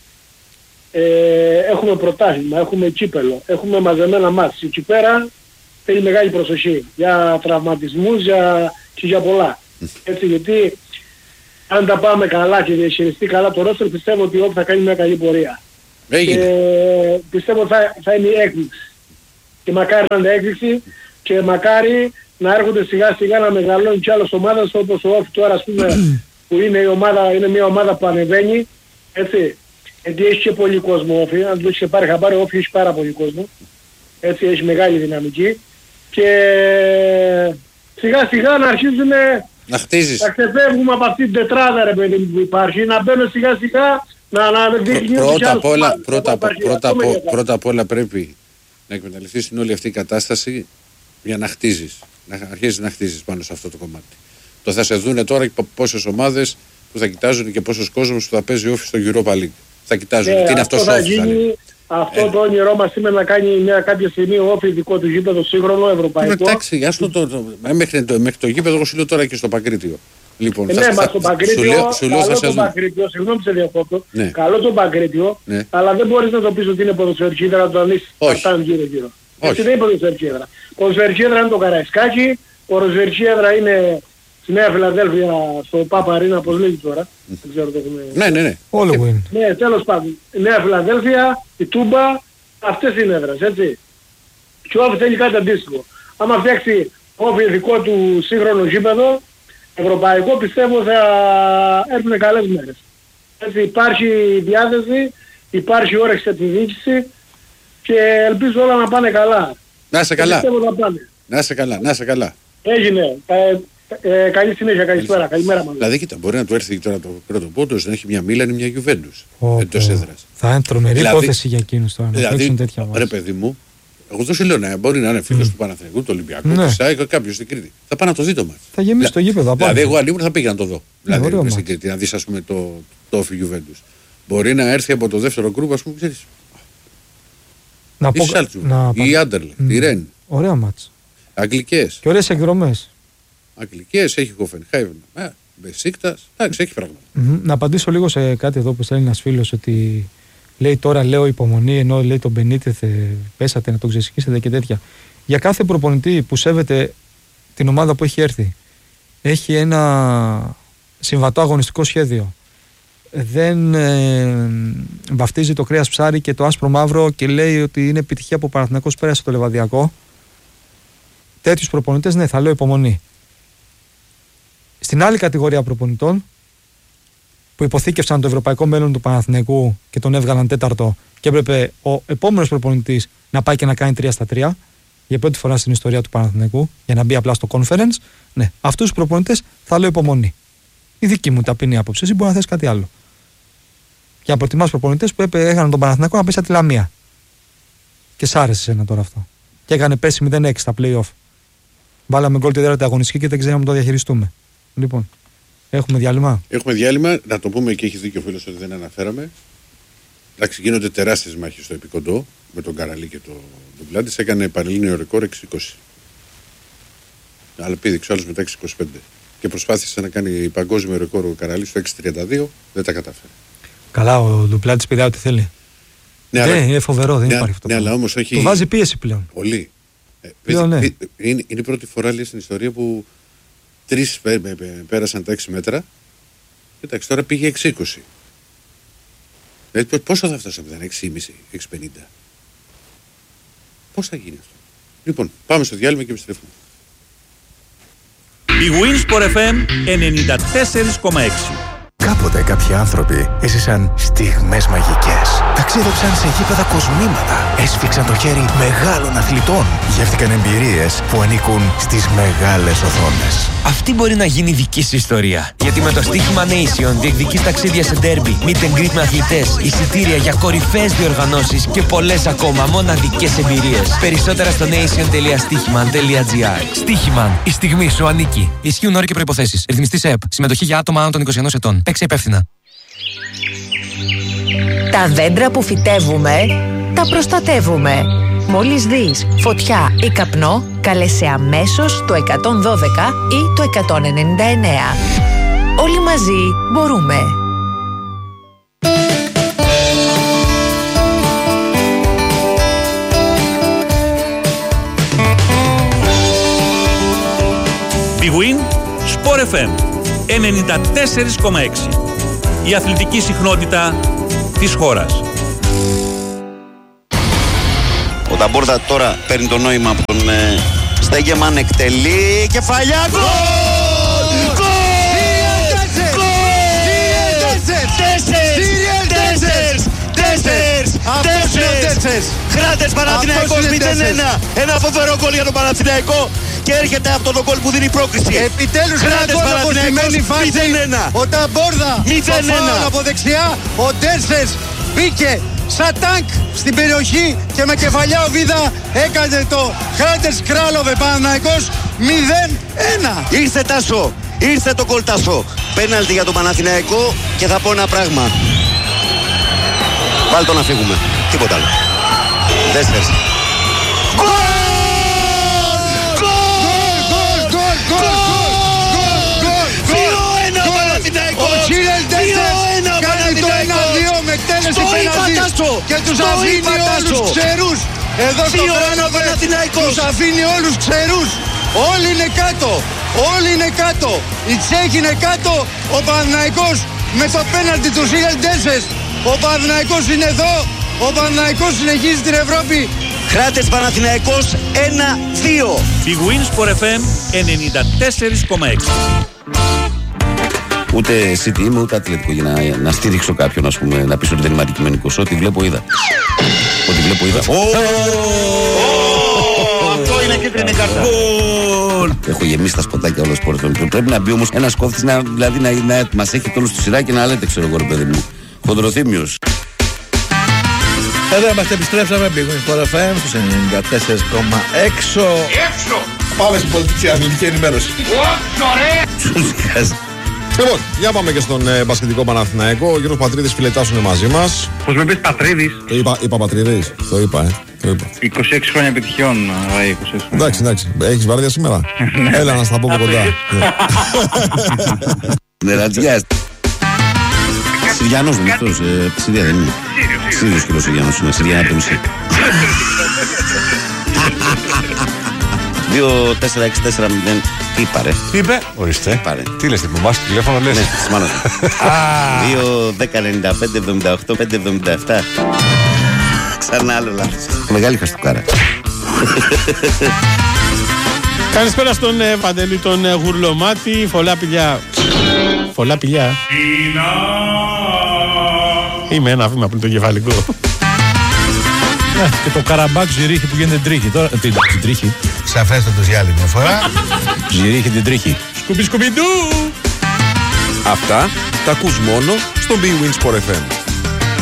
έχουμε πρωτάθλημα, έχουμε κύπελο, έχουμε μαζεμένα μάτς. Εκεί πέρα θέλει μεγάλη προσοχή για τραυματισμούς και για πολλά. Έτσι, γιατί αν τα πάμε καλά και διαχειριστεί καλά το ρόστερ, πιστεύω ότι θα κάνει μια καλή πορεία. Πιστεύω θα είναι η έκπληξη. Και μακάρι να είναι έκπληξη και μακάρι να έρχονται σιγά σιγά να μεγαλώνουν κι άλλες ομάδες, όπως ο Όφη τώρα, ας πούμε, που είναι μια ομάδα που ανεβαίνει, έτσι. Γιατί έχει και πολύ κόσμο Όφη, αν το έχει πάρει χαμπάρι, ο Όφη έχει πάρα πολύ κόσμο. Έτσι, έχει μεγάλη δυναμική. Και σιγά σιγά να αρχίζουν να χτίζεις. Να ξεφεύγουμε από αυτή την τετράδα, ρε παιδί που υπάρχει, να μπαίνουν σιγά σιγά να δείχνουν. Πρώτα απ' όλα πρέπει να εκμεταλλευτείς την όλη αυτή η κατάσταση για να χτίζεις. Να αρχίσεις να χτίζεις πάνω σε αυτό το κομμάτι. Το θα σε δούνε τώρα και πόσες ομάδες που θα κοιτάζουν και πόσος κόσμος που θα παίζει Όφη στο Europa League. Θα κοιτάζουν. Τι είναι αυτός ο Όφη. Αυτό το όνειρό μας είναι να κάνει κάποια στιγμή ο Όφη δικό του γήπεδο σύγχρονο, ευρωπαϊκό. Εντάξει, μέχρι το γήπεδο εγώ σου λέω τώρα και στο Παγκρίτιο. Λοιπόν, στο Παγκρίτιο, καλό το Παγκρίτιο, συγγνώμη σε διακόπτω, καλό το Παγκρίτιο, αλλά δεν μπορείς να το πεις ότι είναι ποδοσφαιρική έδρα να το ανοίξεις γύρω-γύρω. Έτσι δεν είναι ποδοσφαιρική έδρα. Ποδοσφαιρική έδρα είναι το Καραϊσκάκι, ποδοσφαιρική έδρα είναι στη Νέα Φιλαδέλφια, στο Πάπα Αρίνα, πώς λέγει τώρα. Δεν ξέρω το έχουμε. Ναι. Όλο είναι. Ναι, τέλος πάντων. Η Νέα Φιλαδέλφια, η Τούμπα, αυτές είναι έδρες, έτσι. Και ο Όφη θέλει κάτι αντίστοιχο. Άμα φτιάξει Όφη δικό του σύγχρονο γήπεδο, ευρωπαϊκό, πιστεύω θα έρθουν καλές μέρες. Έτσι, υπάρχει διάθεση, υπάρχει όρεξη από τη διοίκηση και ελπίζω όλα να πάνε καλά. Να είσαι καλά. Να είσαι καλά. Έγινε. Καλή συνέχεια, καλησπέρα, καλημέρα μας. Δηλαδή, κοίτα, μπορεί να του έρθει τώρα το πρώτο πόντος, να έχει μια Μίλαν ή μια Γιουβέντους εντός έδρας. Θα είναι τρομερή υπόθεση για εκείνους τώρα. Δηλαδή, ρε παιδί μου, εγώ δεν σου λέω να μπορεί να είναι φίλος του Παναθηναϊκού, του Ολυμπιακού, του ΣΑΕΚ, κάποιος στην Κρήτη. Θα πάει να το δει το μάτς. Θα γεμίσει το γήπεδο. Δηλαδή, εγώ αν ήμουν θα πήγα να το δω. Δηλαδή, στην Κρήτη, να δεις ας πούμε το Όφη Γιουβέντους. Μπορεί να έρθει από το δεύτερο γκρουπ, ας πούμε, ξέρεις. Η Σάλτσμπουργκ, η Άντερλεχτ, η Ρεν. Ωραία μάτς. Αγγλικές. Και ωραίες εκδρομές. Αγγλικές, έχει Χόφενχάιβεν. Μπεσίκτας, εντάξει, έχει πράγματα. Να απαντήσω λίγο σε κάτι εδώ που στέλνει ένας φίλος, ότι λέει τώρα λέω υπομονή, ενώ λέει τον Μπενίτεθ πέσατε να τον ξεσηκίσετε και τέτοια. Για κάθε προπονητή που σέβεται την ομάδα που έχει έρθει, έχει ένα συμβατό αγωνιστικό σχέδιο. Δεν βαφτίζει το κρέας ψάρι και το άσπρο μαύρο και λέει ότι είναι επιτυχία που ο Παναθηναϊκός πέρασε το Λεβαδιακό. Τέτοιους προπονητές, ναι, θα λέω υπομονή. Στην άλλη κατηγορία προπονητών που υποθήκευσαν το ευρωπαϊκό μέλλον του Παναθηναϊκού και τον έβγαλαν τέταρτο και έπρεπε ο επόμενος προπονητής να πάει και να κάνει 3-3 για πρώτη φορά στην ιστορία του Παναθηναϊκού για να μπει απλά στο conference, ναι, αυτούς τους προπονητές θα λέω υπομονή. Η δική μου ταπεινή άποψη. Εσύ μπορεί να θες κάτι άλλο. Και να προτιμάς προπονητές που έκαναν τον Παναθηναϊκό να πέσει από τη Λαμία. Και σ' άρεσε εσένα τώρα αυτό. Και έκανε πέρσι 0-6 στα play-off. Βάλαμε γκολ τη δεύτερη αγωνιστική και δεν ξέραμε να το διαχειριστούμε. Λοιπόν, έχουμε διάλειμμα. Έχουμε διάλειμμα. Να το πούμε και έχει δίκιο ο φίλος ότι δεν αναφέραμε. Εντάξει, γίνονται τεράστιες μάχες στο επικοντό με τον Καραλή και τον Ντουμπλάντης. Έκανε πανελλήνιο ρεκόρ 6-20. Αλλά πήδηξε ο άλλος μετά 6-25. Και προσπάθησε να κάνει παγκόσμιο ρεκόρ ο Καραλής στο 6-32. Δεν τα κατάφερε. Καλά, ο Ντουμπλάντης πηδάει ό,τι θέλει. Ναι, είναι φοβερό, δεν υπάρχει αυτό. Ναι, αλλά όμως έχει... Του βάζει πίεση πλέον. Πολύ. Είναι η πρώτη φορά, λέει, στην ιστορία που 3 πέρασαν τα 6 μέτρα. Εντάξει, τώρα πήγε 6-20. Δηλαδή, πόσο θα φτάσαμε, 6,5, 6,50. Πώς θα γίνει αυτό. Λοιπόν, πάμε στο διάλειμμα και επιστρέφουμε. Η Winsport FM 94,6. Κάποτε κάποιοι άνθρωποι έζησαν στιγμές μαγικές. Ταξίδεψαν σε γήπεδα κοσμήματα. Έσφιξαν το χέρι μεγάλων αθλητών. Γεύτηκαν εμπειρίες που ανήκουν στις μεγάλες οθόνες. Αυτή μπορεί να γίνει δική σου ιστορία. Γιατί με το στοίχημα Nation διεκδικείς ταξίδια σε ντέρμπι, meet and greet με αθλητές, εισιτήρια για κορυφαίες διοργανώσεις και πολλές ακόμα μοναδικές εμπειρίες. Περισσότερα στο nation.stichiman.gr. Στοίχημαν. Η στιγμή σου ανήκει. Ισχύουν όροι και προϋποθέσεις. Ρυθμιστής ΕΕΠ. Συμμετοχή για άτομα άνω των 21 ετών. Παίξε υπεύθυνα. Τα δέντρα που φυτεύουμε, τα προστατεύουμε. Μόλις δεις φωτιά ή καπνό, κάλεσε αμέσως το 112 ή το 199. Όλοι μαζί μπορούμε. Big Win Sport FM 94,6. Η αθλητική συχνότητα της χώρας. Ο Ταμπόρδα τώρα παίρνει το νόημα από τον Στέγεμαν, εκτελεί κεφαλιά, γκολ! Γκολ! Τέσσερις! Χράτες Παναθηναϊκός 0-1. Ένα φοβερό γκολ για τον Παναθηναϊκό και έρχεται αυτό το γκολ που δίνει πρόκριση. Επιτέλους Χράτες Παναθηναϊκός 0-1. Ο Ταμπόρδα από δεξιά, ο Τέσσερις μπήκε σαν τάγκ στην περιοχή και με κεφαλιά ο Βίδα έκανε το Χράτες Κράλοβε Παναθηναϊκός 0-1. Ήρθε Τάσο, ήρθε το γκολ Τάσο. Πέναλτι για τον Παναθηναϊκό και θα πω ένα πράγμα. Βάλ' το να φύγουμε, τίποτα άλλο. Τέσσερις. Και τους αφήνει όλους ξερούς. Εδώ στο Παναθηναϊκό τους αφήνει όλους ξερούς. Όλοι είναι κάτω. Όλοι είναι κάτω. Οι Τσέχοι είναι κάτω. Ο Παναθηναϊκός με το πέναλτι του Σίλεντεσες. Ο Παναθηναϊκός είναι εδώ. Ο Παναθηναϊκός συνεχίζει την Ευρώπη. Χράτες Παναθηναϊκός 1-2. Big Win Sport FM 94,6. Ούτε City είμαι, ούτε Ατλέτικο για να στήριξω κάποιον, ας πούμε, να πεις ότι δεν είμαι αντικειμενικός. Ό,τι βλέπω είδα. Ό,τι βλέπω είδα. Αυτό είναι κίτρινη κάρτα. Έχω γεμίσει τα σποτάκια όλο σπορ. Πρέπει να μπει όμως ένας κόφτης δηλαδή να μας έχει όλους στη σειρά και να λέτε, ξέρω εγώ, ρε παιδί μου. Χοντροθύμιος. Εδώ είμαστε, επιστρέψαμε. Μπήκαμε στο FM στους 94,6. Πάμε στην πολιτική αθλητική ενημέρωση. Λοιπόν, για πάμε και στον μπασκετικό Παναθηναϊκό. Ο Γιώργος Πατρίδης, φιλετάς είναι μαζί μας. Πώς με πεις Πατρίδης? Το είπα Πατρίδης. Το είπα. 26 χρόνια επιτυχιών, Ραή. Εντάξει. Έχεις βαρδιά σήμερα? Έλα να στα πω από κοντά. Νερατζιάς. Συριανός δεν είναι αυτός, Συρία δεν είναι. Σύριος και ο Συριανός είναι, Συρία από το μισή. 2-4-6-4-0. Τι είπα ρε? Τι είπε? Ορίστε. Τι λες, μου βάζει το τηλέφωνο λες? Ναι, της μάνας μου. 2-10-95-78-5-77. Ξανά άλλο λάθος. Μεγάλη χαστούκάρα. Καλησπέρα στον Παντελή τον Γουρλωμάτη. Φωλά πηλιά. Είμαι ένα βήμα πριν το κεφαλικό. Και το Καραμπάκ Ζηρίχη που γίνεται τρίχη. Τώρα την τρίχη. Σαφέστατος για άλλη μια φορά. Ζηρίχη την τρίχη. Σκουμπι σκουμπιντού. Αυτά τα ακούς μόνο στο Big Win Sport FM.